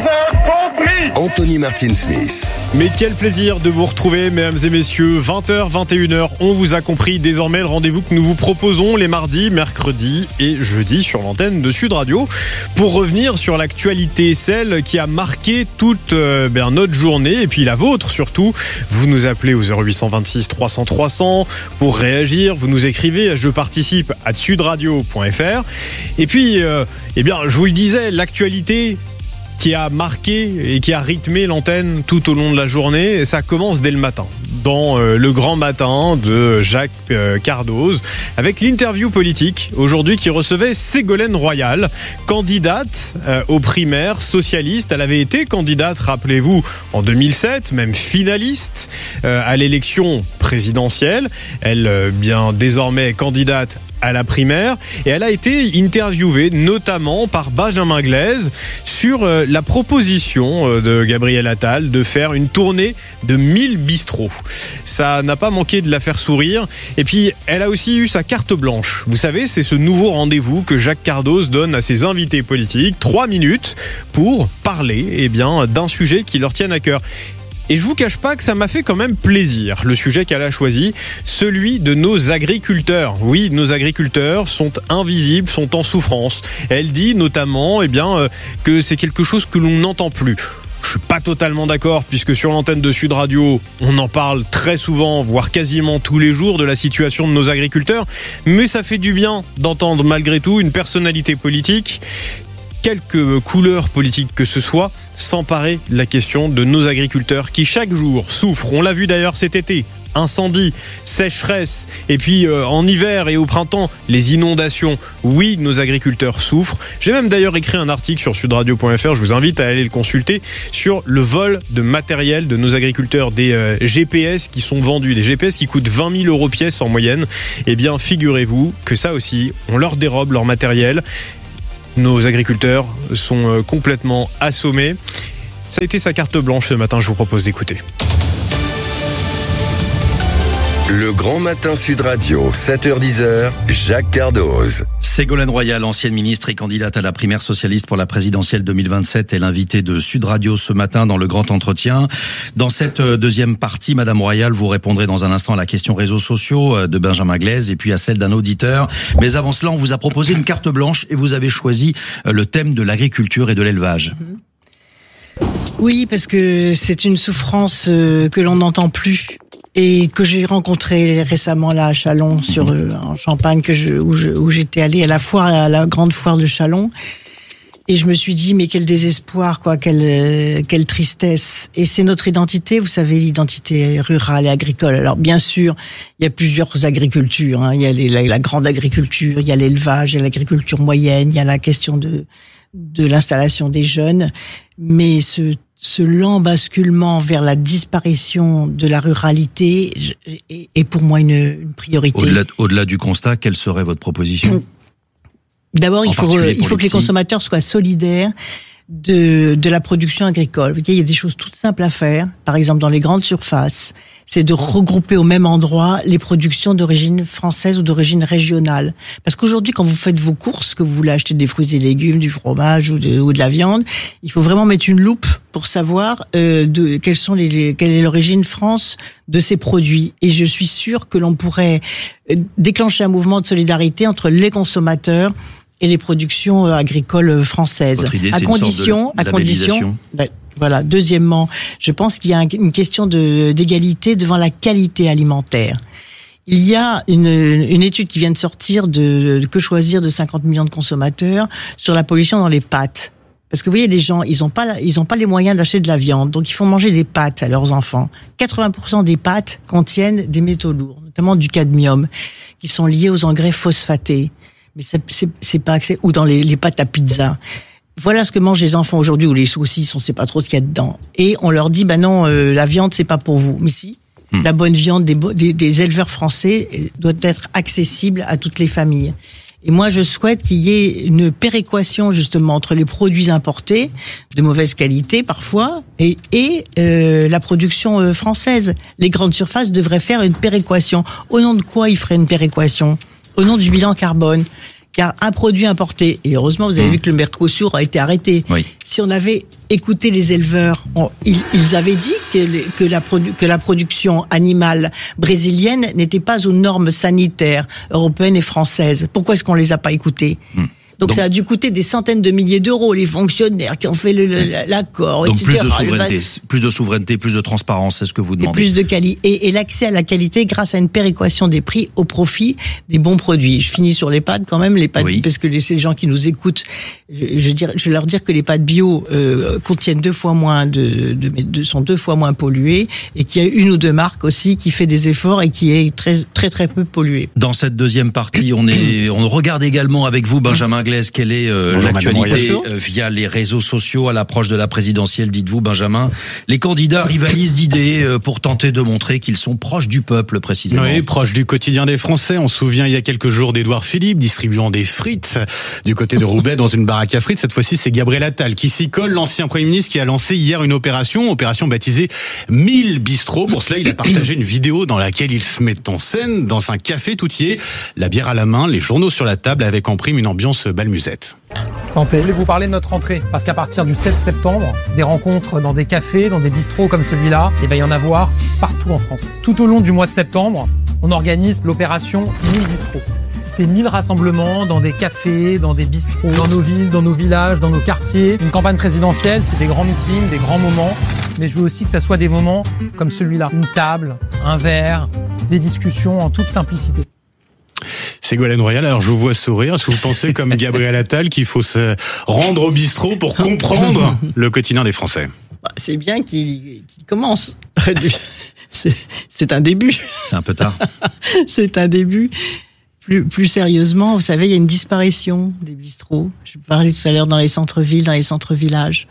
Anthony Martin-Smith. Mais quel plaisir de vous retrouver, mesdames et messieurs. vingt heures, vingt et une heures, on vous a compris. Désormais, le rendez-vous que nous vous proposons les mardis, mercredis et jeudis sur l'antenne de Sud Radio pour revenir sur l'actualité, celle qui a marqué toute euh, ben, notre journée et puis la vôtre surtout. Vous nous appelez au zéro huit cent vingt-six trois cents trois cents pour réagir. Vous nous écrivez à je participe à sudradio point f r. Et puis, euh, eh bien, je vous le disais, l'actualité qui a marqué et qui a rythmé l'antenne tout au long de la journée. Ça commence dès le matin, dans euh, le grand matin de Jacques euh, Cardoz, avec l'interview politique aujourd'hui qui recevait Ségolène Royal, candidate euh, aux primaires socialistes. Elle avait été candidate, rappelez-vous, en deux mille sept, même finaliste euh, à l'élection présidentielle. Elle, euh, bien désormais candidate à la primaire, et elle a été interviewée notamment par Benjamin Glaise sur euh, la proposition euh, de Gabriel Attal de faire une tournée de mille bistrots. Ça n'a pas manqué de la faire sourire, et puis elle a aussi eu sa carte blanche. Vous savez, c'est ce nouveau rendez-vous que Jacques Cardoz donne à ses invités politiques, trois minutes pour parler eh bien, d'un sujet qui leur tienne à cœur. Et je vous cache pas que ça m'a fait quand même plaisir, le sujet qu'elle a choisi, celui de nos agriculteurs. Oui, nos agriculteurs sont invisibles, sont en souffrance. Elle dit notamment eh bien, euh, que c'est quelque chose que l'on n'entend plus. Je suis pas totalement d'accord, puisque sur l'antenne de Sud Radio, on en parle très souvent, voire quasiment tous les jours, de la situation de nos agriculteurs. Mais ça fait du bien d'entendre malgré tout une personnalité politique, quelque couleur politique que ce soit, s'emparer de la question de nos agriculteurs qui chaque jour souffrent. On l'a vu d'ailleurs cet été incendie, sécheresse, et puis euh, en hiver et au printemps, les inondations. Oui, nos agriculteurs souffrent. J'ai même d'ailleurs écrit un article sur sud radio point f r, je vous invite à aller le consulter, sur le vol de matériel de nos agriculteurs, des euh, G P S qui sont vendus, des G P S qui coûtent vingt mille euros pièce en moyenne. Eh bien, figurez-vous que ça aussi, on leur dérobe leur matériel. Nos agriculteurs sont complètement assommés. Ça a été sa carte blanche ce matin, je vous propose d'écouter. Le Grand Matin Sud Radio, sept heures dix, Jacques Cardoz. Ségolène Royal, ancienne ministre et candidate à la primaire socialiste pour la présidentielle deux mille vingt-sept, est l'invitée de Sud Radio ce matin dans le Grand Entretien. Dans cette deuxième partie, Madame Royal, vous répondrez dans un instant à la question réseaux sociaux de Benjamin Glaise et puis à celle d'un auditeur. Mais avant cela, on vous a proposé une carte blanche et vous avez choisi le thème de l'agriculture et de l'élevage. Oui, parce que c'est une souffrance que l'on n'entend plus. Et que j'ai rencontré récemment là à Châlons, sur euh, en Champagne, que je, où, je, où j'étais allée à la foire, à la grande foire de Châlons, et je me suis dit mais quel désespoir, quoi, quelle euh, quelle tristesse. Et c'est notre identité, vous savez, l'identité rurale et agricole. Alors bien sûr, il y a plusieurs agricultures. Hein. Il y a les, la, la grande agriculture, il y a l'élevage, il y a l'agriculture moyenne, il y a la question de de l'installation des jeunes, mais ce Ce lent basculement vers la disparition de la ruralité est pour moi une, une priorité. Au-delà, au-delà du constat, quelle serait votre proposition ? D'abord, il faut, il faut que les consommateurs soient solidaires de, de la production agricole. Vous voyez, il y a des choses toutes simples à faire. Par exemple, dans les grandes surfaces, c'est de regrouper au même endroit les productions d'origine française ou d'origine régionale. Parce qu'aujourd'hui, quand vous faites vos courses, que vous voulez acheter des fruits et légumes, du fromage ou de, ou de la viande, il faut vraiment mettre une loupe pour savoir euh, de quelles sont les, les quelle est l'origine France de ces produits. Et je suis sûre que l'on pourrait déclencher un mouvement de solidarité entre les consommateurs et les productions agricoles françaises. Votre idée, à c'est condition, une sorte de à condition. Voilà. Deuxièmement, je pense qu'il y a une question de, d'égalité devant la qualité alimentaire. Il y a une, une étude qui vient de sortir de, de Que choisir de cinquante millions de consommateurs sur la pollution dans les pâtes. Parce que vous voyez, les gens, ils ont pas, ils ont pas les moyens d'acheter de la viande, donc ils font manger des pâtes à leurs enfants. quatre-vingts pour cent des pâtes contiennent des métaux lourds, notamment du cadmium, qui sont liés aux engrais phosphatés. Mais c'est, c'est, c'est pas accès, ou dans les, les pâtes à pizza. Voilà ce que mangent les enfants aujourd'hui, ou les saucisses, on sait pas trop ce qu'il y a dedans. Et on leur dit, bah non, euh, la viande c'est pas pour vous. Mais si, mmh. la bonne viande des, des, des éleveurs français doit être accessible à toutes les familles. Et moi, je souhaite qu'il y ait une péréquation justement entre les produits importés de mauvaise qualité parfois et, et euh, la production euh, française. Les grandes surfaces devraient faire une péréquation. Au nom de quoi ils feraient une péréquation ? Au nom du bilan carbone. Car un produit importé, et heureusement vous avez mmh. vu que le Mercosur a été arrêté. Oui. Si on avait écouté les éleveurs, on, ils, ils avaient dit que, les, que, la produ, que la production animale brésilienne n'était pas aux normes sanitaires européennes et françaises. Pourquoi est-ce qu'on les a pas écoutés ? mmh. Donc, donc ça a dû coûter des centaines de milliers d'euros, les fonctionnaires qui ont fait le, le, l'accord, donc et cetera. Plus de souveraineté, plus de souveraineté, plus de transparence, c'est ce que vous demandez. Et plus de qualité. Et, et l'accès à la qualité grâce à une péréquation des prix au profit des bons produits. Je finis sur les pâtes quand même, les pâtes, oui. parce que les, ces gens qui nous écoutent, je, je, dire, je vais leur dire que les pâtes bio euh, contiennent deux fois moins de, de, de, sont deux fois moins polluées, et qu'il y a une ou deux marques aussi qui fait des efforts et qui est très très très peu polluée. Dans cette deuxième partie, on est, on regarde également avec vous, Benjamin Glaise, quelle est euh, Bonjour, l'actualité euh, via les réseaux sociaux à l'approche de la présidentielle. Dites-vous, Benjamin, les candidats rivalisent d'idées euh, pour tenter de montrer qu'ils sont proches du peuple, précisément. Oui, proches du quotidien des Français. On se souvient il y a quelques jours d'Édouard Philippe distribuant des frites du côté de Roubaix dans une baraque à frites. Cette fois-ci, c'est Gabriel Attal qui s'y colle, l'ancien Premier ministre qui a lancé hier une opération, opération baptisée mille bistrots. Pour cela, il a partagé une vidéo dans laquelle il se met en scène dans un café tout y est, la bière à la main, les journaux sur la table, avec en prime une ambiance balmusette. Santé. Je voulais vous parler de notre rentrée, parce qu'à partir du sept septembre, des rencontres dans des cafés, dans des bistrots comme celui-là, il va y en avoir partout en France. Tout au long du mois de septembre, on organise l'opération mille bistrots. C'est mille rassemblements dans des cafés, dans des bistrots, dans nos villes, dans nos villages, dans nos quartiers. Une campagne présidentielle, c'est des grands meetings, des grands moments, mais je veux aussi que ça soit des moments comme celui-là. Une table, un verre, des discussions en toute simplicité. Ségolène Royal, alors je vous vois sourire. Est-ce que vous pensez, comme Gabriel Attal, qu'il faut se rendre au bistrot pour comprendre le quotidien des Français ? Bah, c'est bien qu'il, qu'il commence. c'est, c'est un début. C'est un peu tard. C'est un début. Plus, plus sérieusement, vous savez, il y a une disparition des bistrots. Je parlais tout à l'heure dans les centres-villes, dans les centres-villages.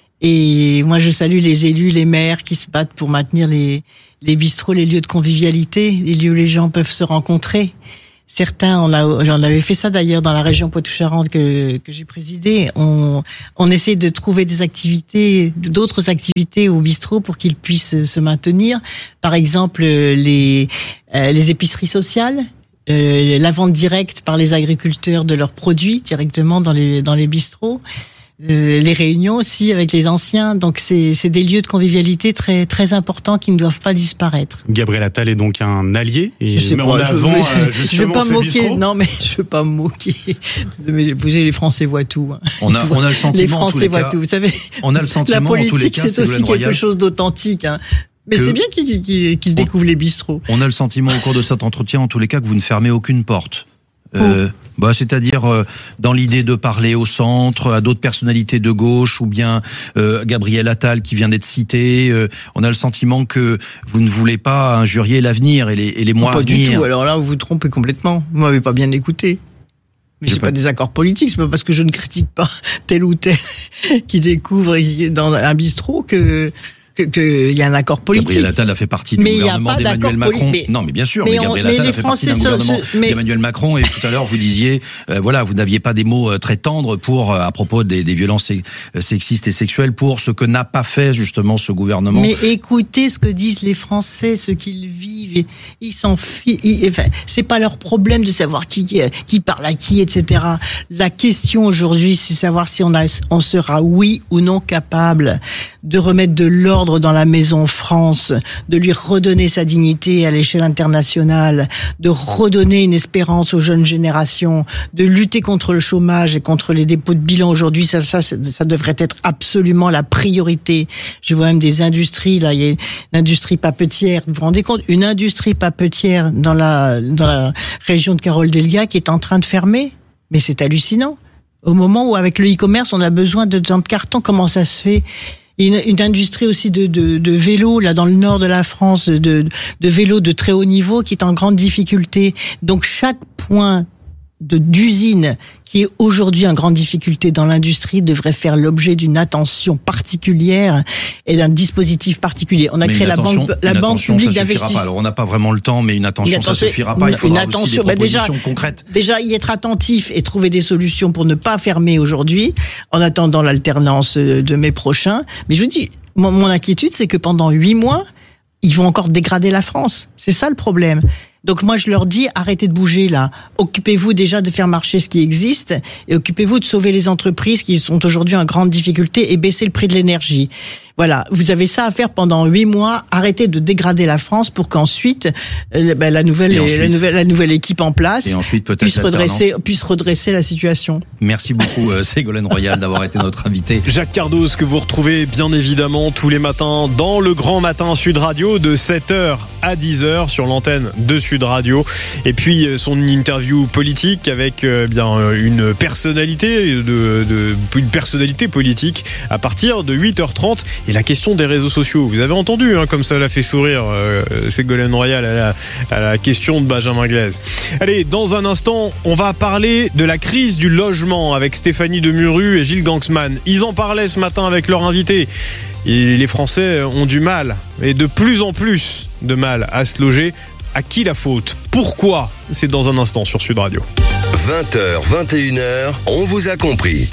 Et moi, je salue les élus, les maires qui se battent pour maintenir les, les bistrots, les lieux de convivialité, les lieux où les gens peuvent se rencontrer. Certains, on a, j'en avais fait ça d'ailleurs dans la région Poitou-Charentes que, que j'ai présidée. On, on essaie de trouver des activités, d'autres activités au bistrot pour qu'ils puissent se maintenir. Par exemple, les, euh, les épiceries sociales, euh, la vente directe par les agriculteurs de leurs produits directement dans les, dans les bistrots. Euh, les réunions aussi avec les anciens, donc c'est, c'est des lieux de convivialité très très importants qui ne doivent pas disparaître. Gabriel Attal est donc un allié et je sais met pas, en je, avant je, justement je veux pas me moquer, bistrots. non mais je veux pas me moquer. Mais vous savez, les Français voient tout. Hein. On a, on a le sentiment les Français en tous les voient cas, tout. Vous savez, on a le sentiment la politique, en tous les cas, c'est aussi quelque Royal, chose d'authentique. Hein. Mais c'est bien qu'ils, qu'ils, qu'ils découvrent les bistrots. On a le sentiment au cours de cet entretien, en tous les cas, que vous ne fermez aucune porte. Euh, bah, c'est-à-dire euh, dans l'idée de parler au centre, à d'autres personnalités de gauche, ou bien euh, Gabriel Attal qui vient d'être cité. Euh, on a le sentiment que vous ne voulez pas injurier l'avenir et les, et les mois non, pas à venir. Pas du tout. Alors là, vous vous trompez complètement. Vous m'avez pas bien écouté. Mais c'est pas des accords politiques. C'est pas parce que je ne critique pas tel ou tel qui découvre dans un bistrot que. que, que y a un accord politique. Gabriel Attal a fait partie du mais gouvernement d'Emmanuel Macron. Mais, non, mais bien sûr, mais, mais on, Gabriel mais Attal les a fait Français partie d'un gouvernement se, mais... d'Emmanuel Macron. Et tout à l'heure, vous disiez, euh, voilà, vous n'aviez pas des mots euh, très tendres pour, euh, à propos des, des violences sexistes et sexuelles, pour ce que n'a pas fait justement ce gouvernement. Mais écoutez ce que disent les Français, ce qu'ils vivent, et ils s'en fichent. Enfin, c'est pas leur problème de savoir qui qui parle à qui, et cetera. La question aujourd'hui, c'est savoir si on a, on sera oui ou non capable de remettre de l'ordre dans la maison France, de lui redonner sa dignité à l'échelle internationale, de redonner une espérance aux jeunes générations, de lutter contre le chômage et contre les dépôts de bilan aujourd'hui. Ça, ça, ça devrait être absolument la priorité. Je vois même des industries, là, il y a une industrie papetière. Vous vous rendez compte? Une industrie papetière dans la, dans la région de Carole-Delga qui est en train de fermer? Mais c'est hallucinant. Au moment où, avec le e-commerce, on a besoin de tant de cartons, comment ça se fait? Une, une industrie aussi de, de, de vélos, là, dans le nord de la France, de, de vélos de très haut niveau qui est en grande difficulté. Donc, chaque point de, d'usine qui est aujourd'hui en grande difficulté dans l'industrie devrait faire l'objet d'une attention particulière et d'un dispositif particulier. On a mais créé la banque, la banque publique d'investissement. Alors, on n'a pas vraiment le temps, mais une attention, une attention ça suffira pas. Il faudra une attention, aussi des bah propositions déjà, concrètes. Déjà, y être attentif et trouver des solutions pour ne pas fermer aujourd'hui, en attendant l'alternance de mai prochain. Mais je vous dis, mon, mon inquiétude, c'est que pendant huit mois, ils vont encore dégrader la France. C'est ça le problème. Donc moi je leur dis, arrêtez de bouger là. Occupez-vous déjà de faire marcher ce qui existe et occupez-vous de sauver les entreprises qui sont aujourd'hui en grande difficulté et baisser le prix de l'énergie. Voilà, vous avez ça à faire pendant huit mois. Arrêtez de dégrader la France pour qu'ensuite euh, ben, la nouvelle, ensuite, la nouvelle, la nouvelle équipe en place et ensuite, peut-être puisse redresser, puisse redresser la situation. Merci beaucoup euh, Ségolène Royal d'avoir été notre invité. Jacques Cardoz que vous retrouvez bien évidemment tous les matins dans le Grand Matin Sud Radio de sept heures à dix heures sur l'antenne de Sud Radio. Et puis son interview politique avec euh, bien une personnalité de, de une personnalité politique à partir de huit heures trente. Et la question des réseaux sociaux, vous avez entendu, hein, comme ça l'a fait sourire euh, Ségolène Royal à la, à la question de Benjamin Glaise. Allez, dans un instant, on va parler de la crise du logement avec Stéphanie Demuru et Gilles Gangsman. Ils en parlaient ce matin avec leur invité. Et les Français ont du mal, et de plus en plus de mal à se loger. À qui la faute? Pourquoi? C'est dans un instant sur Sud Radio. vingt heures, vingt et une heures, on vous a compris.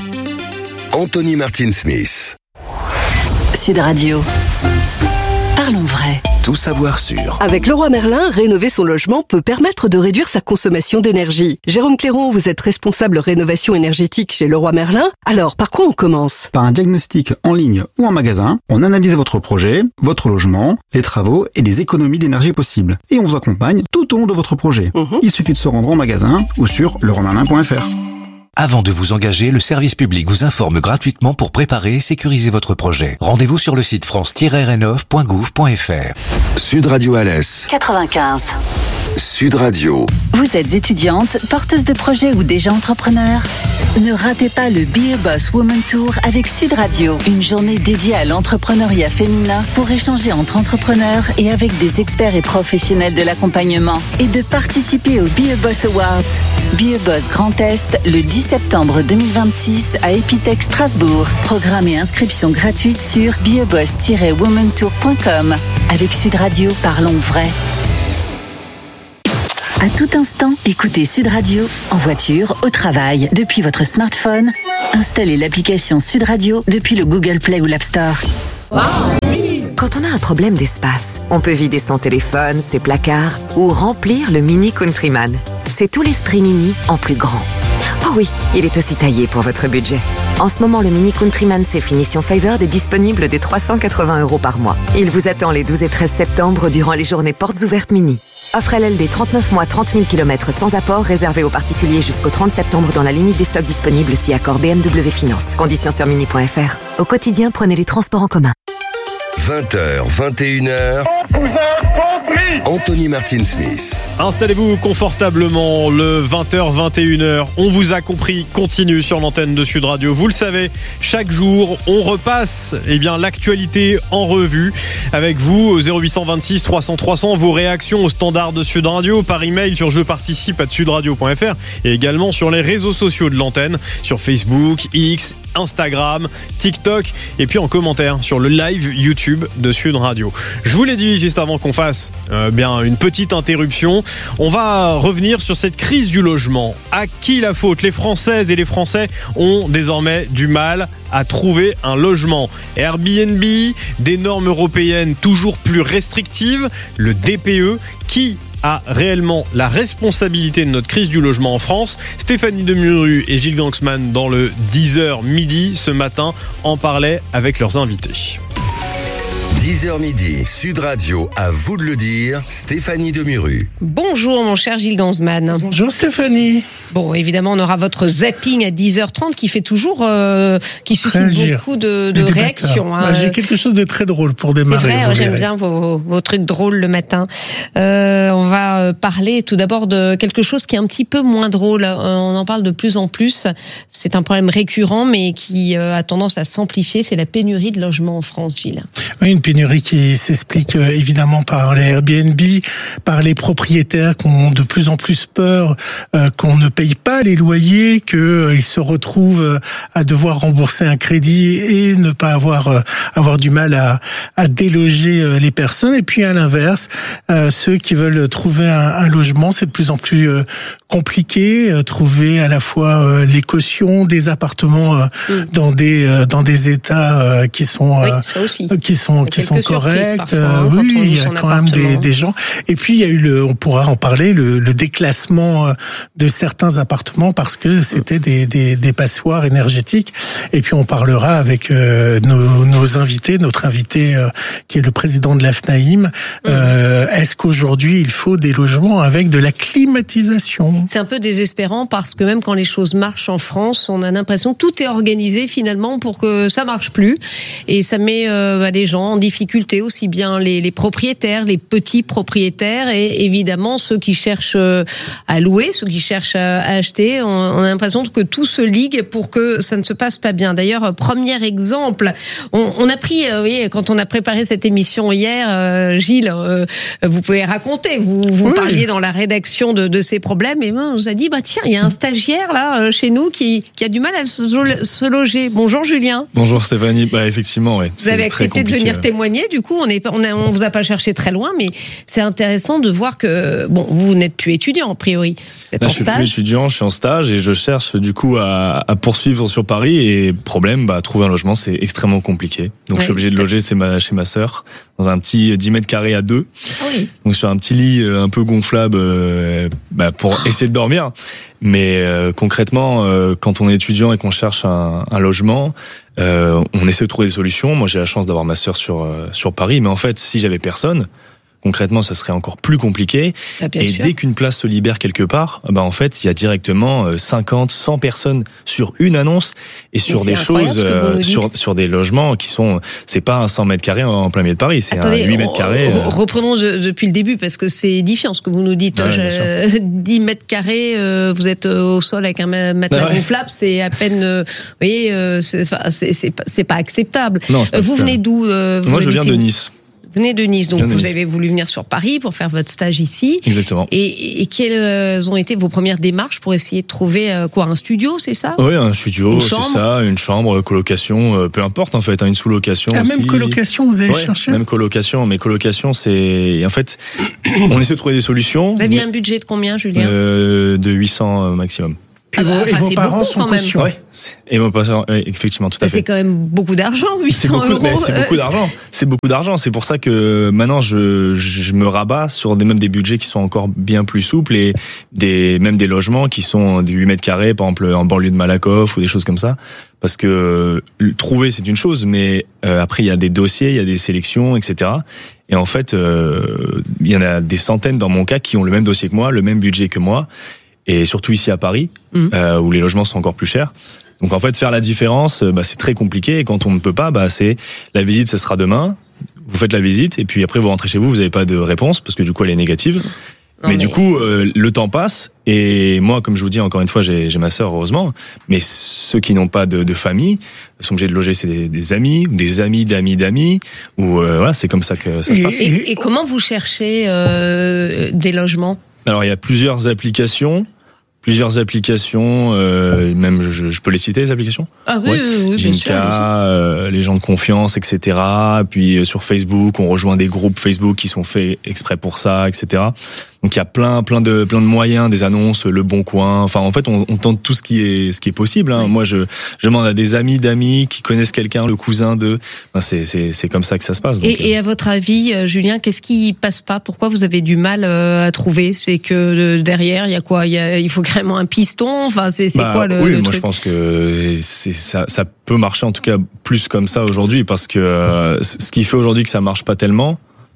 Anthony Martin-Smith. Sud Radio. Parlons vrai. Tout savoir sur. Avec Leroy Merlin, rénover son logement peut permettre de réduire sa consommation d'énergie. Jérôme Clairon, vous êtes responsable rénovation énergétique chez Leroy Merlin. Alors, par quoi on commence? Par un diagnostic en ligne ou en magasin. On analyse votre projet, votre logement, les travaux et les économies d'énergie possibles. Et on vous accompagne tout au long de votre projet. Mmh. Il suffit de se rendre en magasin ou sur leroy merlin point f r. Avant de vous engager, le service public vous informe gratuitement pour préparer et sécuriser votre projet. Rendez-vous sur le site france tiret rénov point gouv point f r. Sud Radio Alès quatre-vingt-quinze. Sud Sud Radio. Vous êtes étudiante, porteuse de projet ou déjà entrepreneur? Ne ratez pas le Be a Boss Woman Tour avec Sud Radio. Une journée dédiée à l'entrepreneuriat féminin pour échanger entre entrepreneurs et avec des experts et professionnels de l'accompagnement. Et de participer au Be a Boss Awards. Be a Boss Grand Est le dix septembre deux mille vingt-six à Epitech Strasbourg. Programme et inscription gratuite sur be a boss tiret woman tour point com. Avec Sud Radio, parlons vrai. À tout instant, écoutez Sud Radio en voiture, au travail, depuis votre smartphone. Installez l'application Sud Radio depuis le Google Play ou l'App Store. Quand on a un problème d'espace, on peut vider son téléphone, ses placards ou remplir le Mini Countryman. C'est tout l'esprit Mini en plus grand. Oh oui, il est aussi taillé pour votre budget. En ce moment, le Mini Countryman C finition Favored est disponible dès trois cent quatre-vingts euros par mois. Il vous attend les douze et treize septembre durant les journées portes ouvertes Mini. Offre L L D trente-neuf mois, trente mille kilomètres sans apport, réservé aux particuliers jusqu'au trente septembre dans la limite des stocks disponibles si accord B M W Finance. Conditions sur mini point f r. Au quotidien, prenez les transports en commun. vingt heures, vingt et une heures. Anthony Martin-Smith. Installez-vous confortablement, le vingt heures, vingt et une heures. On vous a compris, continue sur l'antenne de Sud Radio. Vous le savez, chaque jour, on repasse eh bien, l'actualité en revue avec vous au zéro huit cent vingt-six trois cents trois cents. Vos réactions au standard de Sud Radio par email sur je participe arobase sudradio point f r et également sur les réseaux sociaux de l'antenne, sur Facebook, X, Instagram, TikTok et puis en commentaire sur le live YouTube de Sud Radio. Je vous l'ai dit juste avant qu'on fasse euh, bien une petite interruption, on va revenir sur cette crise du logement. À qui la faute? Les Françaises et les Français ont désormais du mal à trouver un logement. Airbnb, des normes européennes toujours plus restrictives, le D P E, qui a réellement la responsabilité de notre crise du logement en France? Stéphanie Demuru et Gilles Gangsman dans le dix heures midi ce matin en parlaient avec leurs invités. dix heures midi, Sud Radio, à vous de le dire, Stéphanie Demuru. Bonjour mon cher Gilles Gansman. Bonjour Stéphanie. Bon, évidemment, on aura votre zapping à dix heures trente qui fait toujours, euh, qui suscite Réagir. beaucoup de, de réactions. Hein. Ouais, j'ai quelque chose de très drôle pour démarrer. C'est vrai, j'aime bien vos, vos trucs drôles le matin. Euh, on va parler tout d'abord de quelque chose qui est un petit peu moins drôle. On en parle de plus en plus. C'est un problème récurrent, mais qui a tendance à s'amplifier. C'est la pénurie de logements en France, Gilles. Oui, une pénurie qui s'explique évidemment par les Airbnb, par les propriétaires qui ont de plus en plus peur euh, qu'on ne paye pas les loyers, qu'ils euh, se retrouvent à devoir rembourser un crédit et ne pas avoir euh, avoir du mal à, à déloger euh, les personnes. Et puis à l'inverse, euh, ceux qui veulent trouver un, un logement, c'est de plus en plus euh, compliqué. Euh, trouver à la fois euh, les cautions des appartements euh, mmh. dans des euh, dans des états euh, qui sont euh, oui, qui sont qui sont corrects. Parfois, euh, oui, il y a quand même des, des gens. Et puis il y a eu le, on pourra en parler, le, le déclassement de certains appartements parce que c'était des, des, des passoires énergétiques. Et puis on parlera avec euh, nos, nos invités, notre invité euh, qui est le président de l'A F N A I M. Euh, est-ce qu'aujourd'hui il faut des logements avec de la climatisation? C'est un peu désespérant parce que même quand les choses marchent en France, on a l'impression que tout est organisé finalement pour que ça marche plus. Et ça met euh, bah, les gens en difficulté, aussi bien les, les propriétaires, les petits propriétaires et évidemment ceux qui cherchent à louer, ceux qui cherchent à acheter. On, on a l'impression que tout se ligue pour que ça ne se passe pas bien. D'ailleurs, premier exemple, on, on a pris, euh, oui, quand on a préparé cette émission hier, euh, Gilles, euh, vous pouvez raconter, vous, vous oui. parliez dans la rédaction de, de ces problèmes et on nous a dit, bah tiens, il y a un stagiaire là euh, chez nous qui, qui a du mal à se, se loger. Bonjour Julien. Bonjour Stéphanie. Bah effectivement, ouais. Vous avez accepté de venir témoigner. Du coup, on est, on, a, on vous a pas cherché très loin, mais c'est intéressant de voir que bon, vous n'êtes plus étudiant a priori. Vous êtes Là, en je suis stage. plus étudiant, je suis en stage et je cherche du coup à, à poursuivre sur Paris. Et problème, bah trouver un logement, c'est extrêmement compliqué. Donc ouais. je suis obligé de loger chez ma chez ma sœur dans un petit dix mètres carrés à deux. Ah oui. Donc sur un petit lit un peu gonflable, euh, bah, pour essayer de dormir. Mais euh, concrètement, euh, quand on est étudiant et qu'on cherche un, un logement, euh, on essaie de trouver des solutions. Moi, j'ai la chance d'avoir ma sœur sur euh, sur Paris, mais en fait, si j'avais personne, concrètement, ça serait encore plus compliqué. Ah, bien et sûr. dès qu'une place se libère quelque part, bah en fait, il y a directement cinquante, cent personnes sur une annonce et sur Mais des c'est incroyable choses, ce que vous nous dites. sur sur des logements qui sont, c'est pas un cent mètres carrés en plein milieu de Paris, c'est Attendez, un huit mètres carrés. re- reprenons de- depuis le début parce que c'est édifiant ce que vous nous dites. Ouais, Je- dix mètres carrés, euh, vous êtes euh, au sol avec un ma- matelas Ah ouais. gonflable, c'est à peine, euh, vous voyez, euh, c'est, enfin, c'est, c'est pas, c'est pas acceptable. Non, c'est pas Euh, vous acceptable. venez d'où euh, vous Moi, je viens habitez de où Nice. Vous venez de Nice, donc Je viens de vous Nice. avez voulu venir sur Paris pour faire votre stage ici. Exactement. Et, et quelles ont été vos premières démarches pour essayer de trouver euh, quoi, un studio, c'est ça? Oui, un studio, Une c'est chambre ça, une chambre, colocation, euh, peu importe en fait, hein, une sous-location Ah, aussi. même colocation, vous avez Ouais, cherché? Même colocation, mais colocation, c'est en fait, on essaie de trouver des solutions. Vous aviez mais- un budget de combien, Julien? euh, de huit cents maximum. Ah bah, Et enfin, vos c'est parents beaucoup, sont quand même. caution. Ouais, c'est- et mon parents, ouais, effectivement, tout à C'est fait. quand même beaucoup d'argent, C'est 800 beaucoup, euros. mais c'est beaucoup euh, d'argent. C'est beaucoup d'argent. C'est pour ça que maintenant je, je me rabats sur des même des budgets qui sont encore bien plus souples et des même des logements qui sont du huit mètres carrés, par exemple en banlieue de Malakoff ou des choses comme ça. Parce que euh, trouver c'est une chose, mais euh, après il y a des dossiers, il y a des sélections, et cetera. Et en fait, euh, il y en a des centaines dans mon cas qui ont le même dossier que moi, le même budget que moi. Et surtout ici à Paris, Mmh. euh, où les logements sont encore plus chers. Donc en fait, faire la différence, euh, bah, c'est très compliqué. Et quand on ne peut pas, bah, c'est la visite, ce sera demain. Vous faites la visite et puis après vous rentrez chez vous, vous n'avez pas de réponse parce que du coup elle est négative. Non, mais, mais- du coup, euh, le temps passe et moi, comme je vous dis encore une fois, j'ai j'ai ma sœur heureusement. Mais ceux qui n'ont pas de, de famille sont obligés de loger c'est des, des amis ou des amis d'amis d'amis. Ou euh, voilà, c'est comme ça que ça se passe. Et, et comment vous cherchez euh, des logements? Alors il y a plusieurs applications. Plusieurs applications, euh, même je, je peux les citer les applications. Ah oui, Ouais. oui, oui, bien sûr. allez-y. Ginka, euh, les gens de confiance, et cetera. Puis euh, sur Facebook, on rejoint des groupes Facebook qui sont faits exprès pour ça, et cetera. Donc il y a plein, plein de, plein de moyens, des annonces, Le Bon Coin. Enfin, en fait, on, on tente tout ce qui est, ce qui est possible. Hein. Moi, je, je demande à des amis d'amis qui connaissent quelqu'un, le cousin de. Enfin, c'est, c'est, c'est comme ça que ça se passe. Donc, Et, et à votre avis, euh, Julien, qu'est-ce qui passe pas? Pourquoi vous avez du mal euh, à trouver? C'est que euh, derrière, il y a quoi? Il y a, il faut carrément un piston. Enfin, c'est, c'est Bah, quoi le, oui, le moi truc? je pense que c'est, ça, ça peut marcher en tout cas plus comme ça aujourd'hui parce que euh, ce qui fait aujourd'hui que ça marche pas tellement,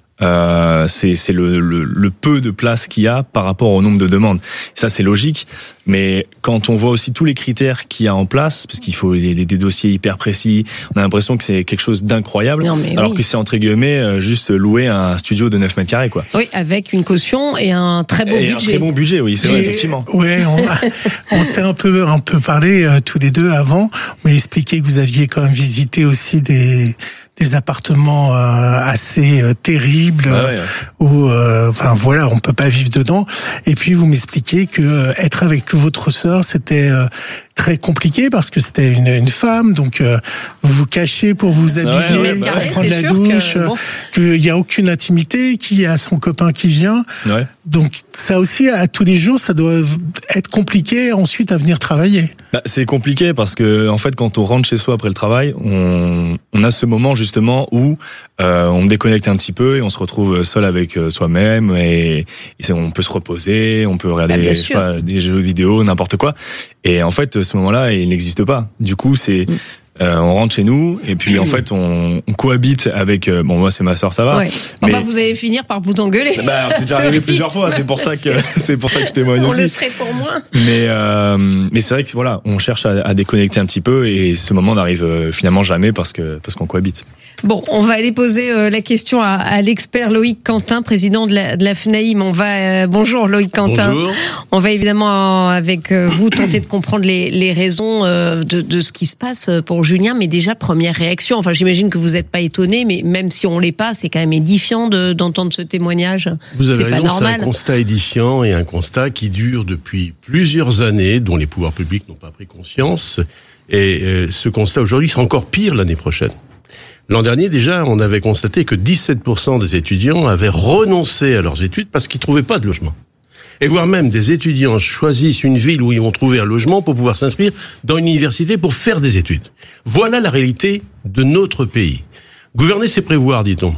euh, c'est, c'est le, le, le peu de place qu'il y a par rapport au nombre de demandes. Ça c'est logique, mais quand on voit aussi tous les critères qu'il y a en place, parce qu'il faut des, des, des dossiers hyper précis, on a l'impression que c'est quelque chose d'incroyable, Non, mais alors oui. que c'est entre guillemets euh, juste louer un studio de neuf mètres carrés quoi. Oui, avec une caution et un très beau Et un budget. très bon budget, oui, c'est vrai, Et- effectivement. Ouais, on, a- on s'est un peu un peu parlé euh, tous les deux avant. Vous m'avez expliqué que vous aviez quand même visité aussi des des appartements euh, assez euh, terribles Ah ouais, ouais. où, euh, enfin voilà, on peut pas vivre dedans. Et puis vous m'expliquez que euh, être avec votre sœur c'était euh, très compliqué parce que c'était une, une femme, donc euh, vous vous cachez pour vous habiller, ouais, ouais, pour bah ouais. prendre C'est la sûr que, douche, bon. qu'il y a aucune intimité, qu'il y a son copain qui vient. Ouais. Donc ça aussi, à tous les jours, ça doit être compliqué ensuite à venir travailler. Bah, c'est compliqué parce que en fait quand on rentre chez soi après le travail, on, on a ce moment justement où euh, on déconnecte un petit peu et on se retrouve seul avec euh, soi-même et, et c'est- on peut se reposer, on peut regarder Bah, bien je sais sûr. pas, des jeux vidéo, n'importe quoi. Et en fait ce moment-là il n'existe pas. Du coup c'est euh, on rentre chez nous et puis en fait on, on cohabite avec euh, bon moi c'est ma sœur ça va. Ouais. Mais Enfin, vous allez finir par vous engueuler. bah, c'est Ça, arrivé oui. plusieurs fois, c'est pour ça que c'est pour ça que je témoigne On aussi. le serait pour moi. Mais euh, mais c'est vrai que voilà, on cherche à, à déconnecter un petit peu et ce moment n'arrive euh, finalement jamais parce que parce qu'on cohabite. Bon, on va aller poser euh, la question à, à l'expert Loïc Quentin, président de la, de la FNAIM. On va, euh, bonjour Loïc Quentin. Bonjour. On va évidemment, euh, avec euh, vous, tenter de comprendre les, les raisons euh, de, de ce qui se passe pour Julien. Mais déjà, première réaction. Enfin, j'imagine que vous n'êtes pas étonné, mais même si on l'est pas, c'est quand même édifiant de, d'entendre ce témoignage. Vous avez C'est pas raison, c'est un normal. constat édifiant et un constat qui dure depuis plusieurs années, dont les pouvoirs publics n'ont pas pris conscience. Et euh, ce constat aujourd'hui sera encore pire l'année prochaine. L'an dernier, déjà, on avait constaté que dix-sept pour cent des étudiants avaient renoncé à leurs études parce qu'ils trouvaient pas de logement. Et voire même des étudiants choisissent une ville où ils vont trouver un logement pour pouvoir s'inscrire dans une université pour faire des études. Voilà la réalité de notre pays. Gouverner, c'est prévoir, dit-on.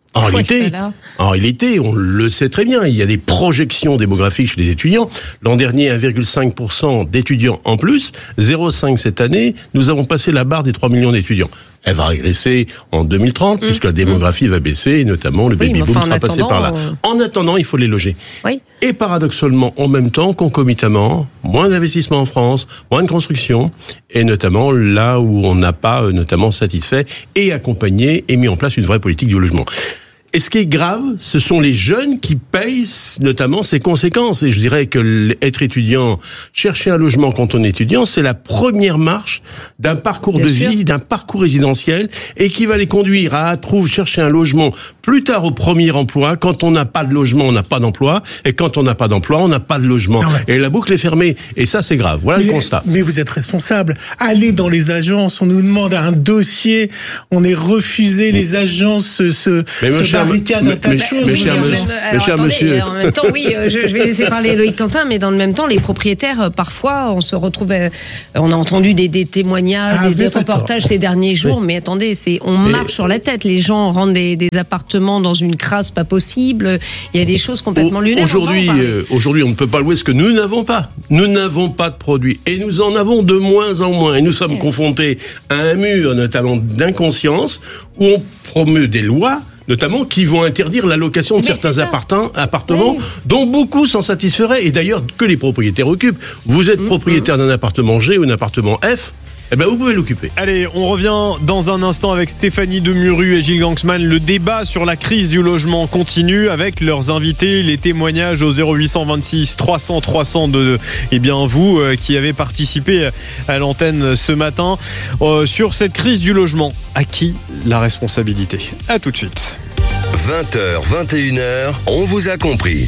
En réalité, en réalité, on le sait très bien, il y a des projections démographiques chez les étudiants. L'an dernier, un virgule cinq pour cent d'étudiants en plus, zéro virgule cinq cette année, nous avons passé la barre des trois millions d'étudiants. Elle va régresser en deux mille trente, mmh. puisque la démographie mmh. va baisser, et notamment le baby-boom oui, enfin, sera passé par là. Euh... En attendant, il faut les loger. Oui. Et paradoxalement, en même temps, concomitamment, moins d'investissements en France, moins de construction, et notamment là où on n'a pas notamment satisfait et accompagné et mis en place une vraie politique du logement. Et ce qui est grave, ce sont les jeunes qui payent notamment ces conséquences. Et je dirais que être étudiant, chercher un logement quand on est étudiant, c'est la première marche d'un parcours Bien de sûr. vie, d'un parcours résidentiel, et qui va les conduire à trouver, chercher un logement plus tard au premier emploi. Quand on n'a pas de logement, on n'a pas d'emploi. Et quand on n'a pas d'emploi, on n'a pas de logement. Et la boucle est fermée. Et ça, c'est grave. Voilà mais, le constat. Mais vous êtes responsable. Allez dans les agences, on nous demande un dossier, on est refusé, les agences se, se, se barricadent un tas de choses. Mais cher monsieur. En même temps, oui, je, je vais laisser parler Loïc Quentin, mais dans le même temps, les propriétaires, parfois, on se retrouve, on a entendu des, des témoignages, ah, des, des reportages ces derniers jours, oui. mais attendez, c'est, on mais... marche sur la tête. Les gens rendent des, des appartements dans une crasse pas possible. Il y a des choses complètement lunaires. Aujourd'hui, euh, aujourd'hui, on ne peut pas louer ce que nous n'avons pas. Nous n'avons pas de produits. Et nous en avons de moins en moins. Et nous sommes ouais. confrontés à un mur, notamment d'inconscience, où on promeut des lois notamment qui vont interdire la location de Mais certains appartements, appartements oui. dont beaucoup s'en satisferaient, et d'ailleurs que les propriétaires occupent. Vous êtes mmh, propriétaire mmh. d'un appartement G ou d'un appartement F, eh ben vous pouvez l'occuper. Allez, on revient dans un instant avec Stéphanie Demuru et Gilles Gangsman. Le débat sur la crise du logement continue avec leurs invités, les témoignages au zéro huit deux six trois cents trois cents de eh bien vous euh, qui avez participé à l'antenne ce matin euh, sur cette crise du logement. À qui la responsabilité ? À tout de suite. vingt heures, vingt et une heures, on vous a compris.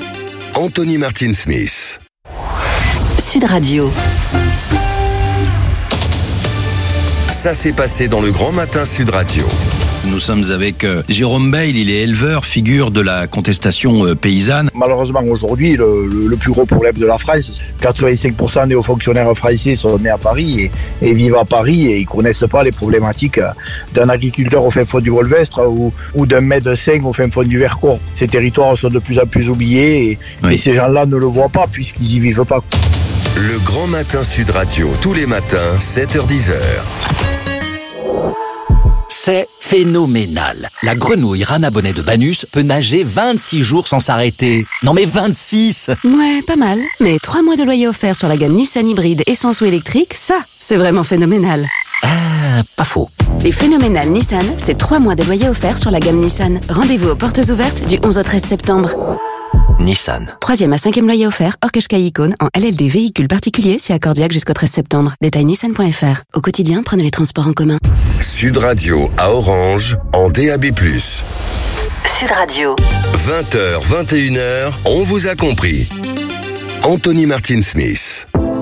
Anthony Martin Smith. Sud Radio. Ça s'est passé dans le Grand Matin Sud Radio. Nous sommes avec euh, Jérôme Bail, il est éleveur, figure de la contestation euh, paysanne. Malheureusement aujourd'hui, le, le, le plus gros problème de la France, quatre-vingt-cinq pour cent des hauts fonctionnaires français sont nés à Paris et, et vivent à Paris et ils connaissent pas les problématiques d'un agriculteur au fin fond du Volvestre ou, ou d'un médecin au fin fond du Vercors. Ces territoires sont de plus en plus oubliés et, oui. et ces gens-là ne le voient pas puisqu'ils y vivent pas. Le Grand Matin Sud Radio, tous les matins, sept heures dix heures. C'est phénoménal. La grenouille Rana Bonnet de Banus peut nager vingt-six jours sans s'arrêter. Non mais vingt-six! Ouais, pas mal. Mais trois mois de loyer offert sur la gamme Nissan hybride essence ou électrique, ça, c'est vraiment phénoménal. Ah, pas faux. Les phénoménales Nissan, c'est trois mois de loyer offert sur la gamme Nissan. Rendez-vous aux portes ouvertes du onze au treize septembre. Nissan. Troisième à cinquième loyer offert, hors Qashqai Icône, en L L D véhicule particulier, si accordiaque jusqu'au treize septembre. Détail nissan point f r. Au quotidien, prenez les transports en commun. Sud Radio à Orange, en D A B plus. Sud Radio. vingt heures, vingt et une heures, on vous a compris. Anthony Martin Smith.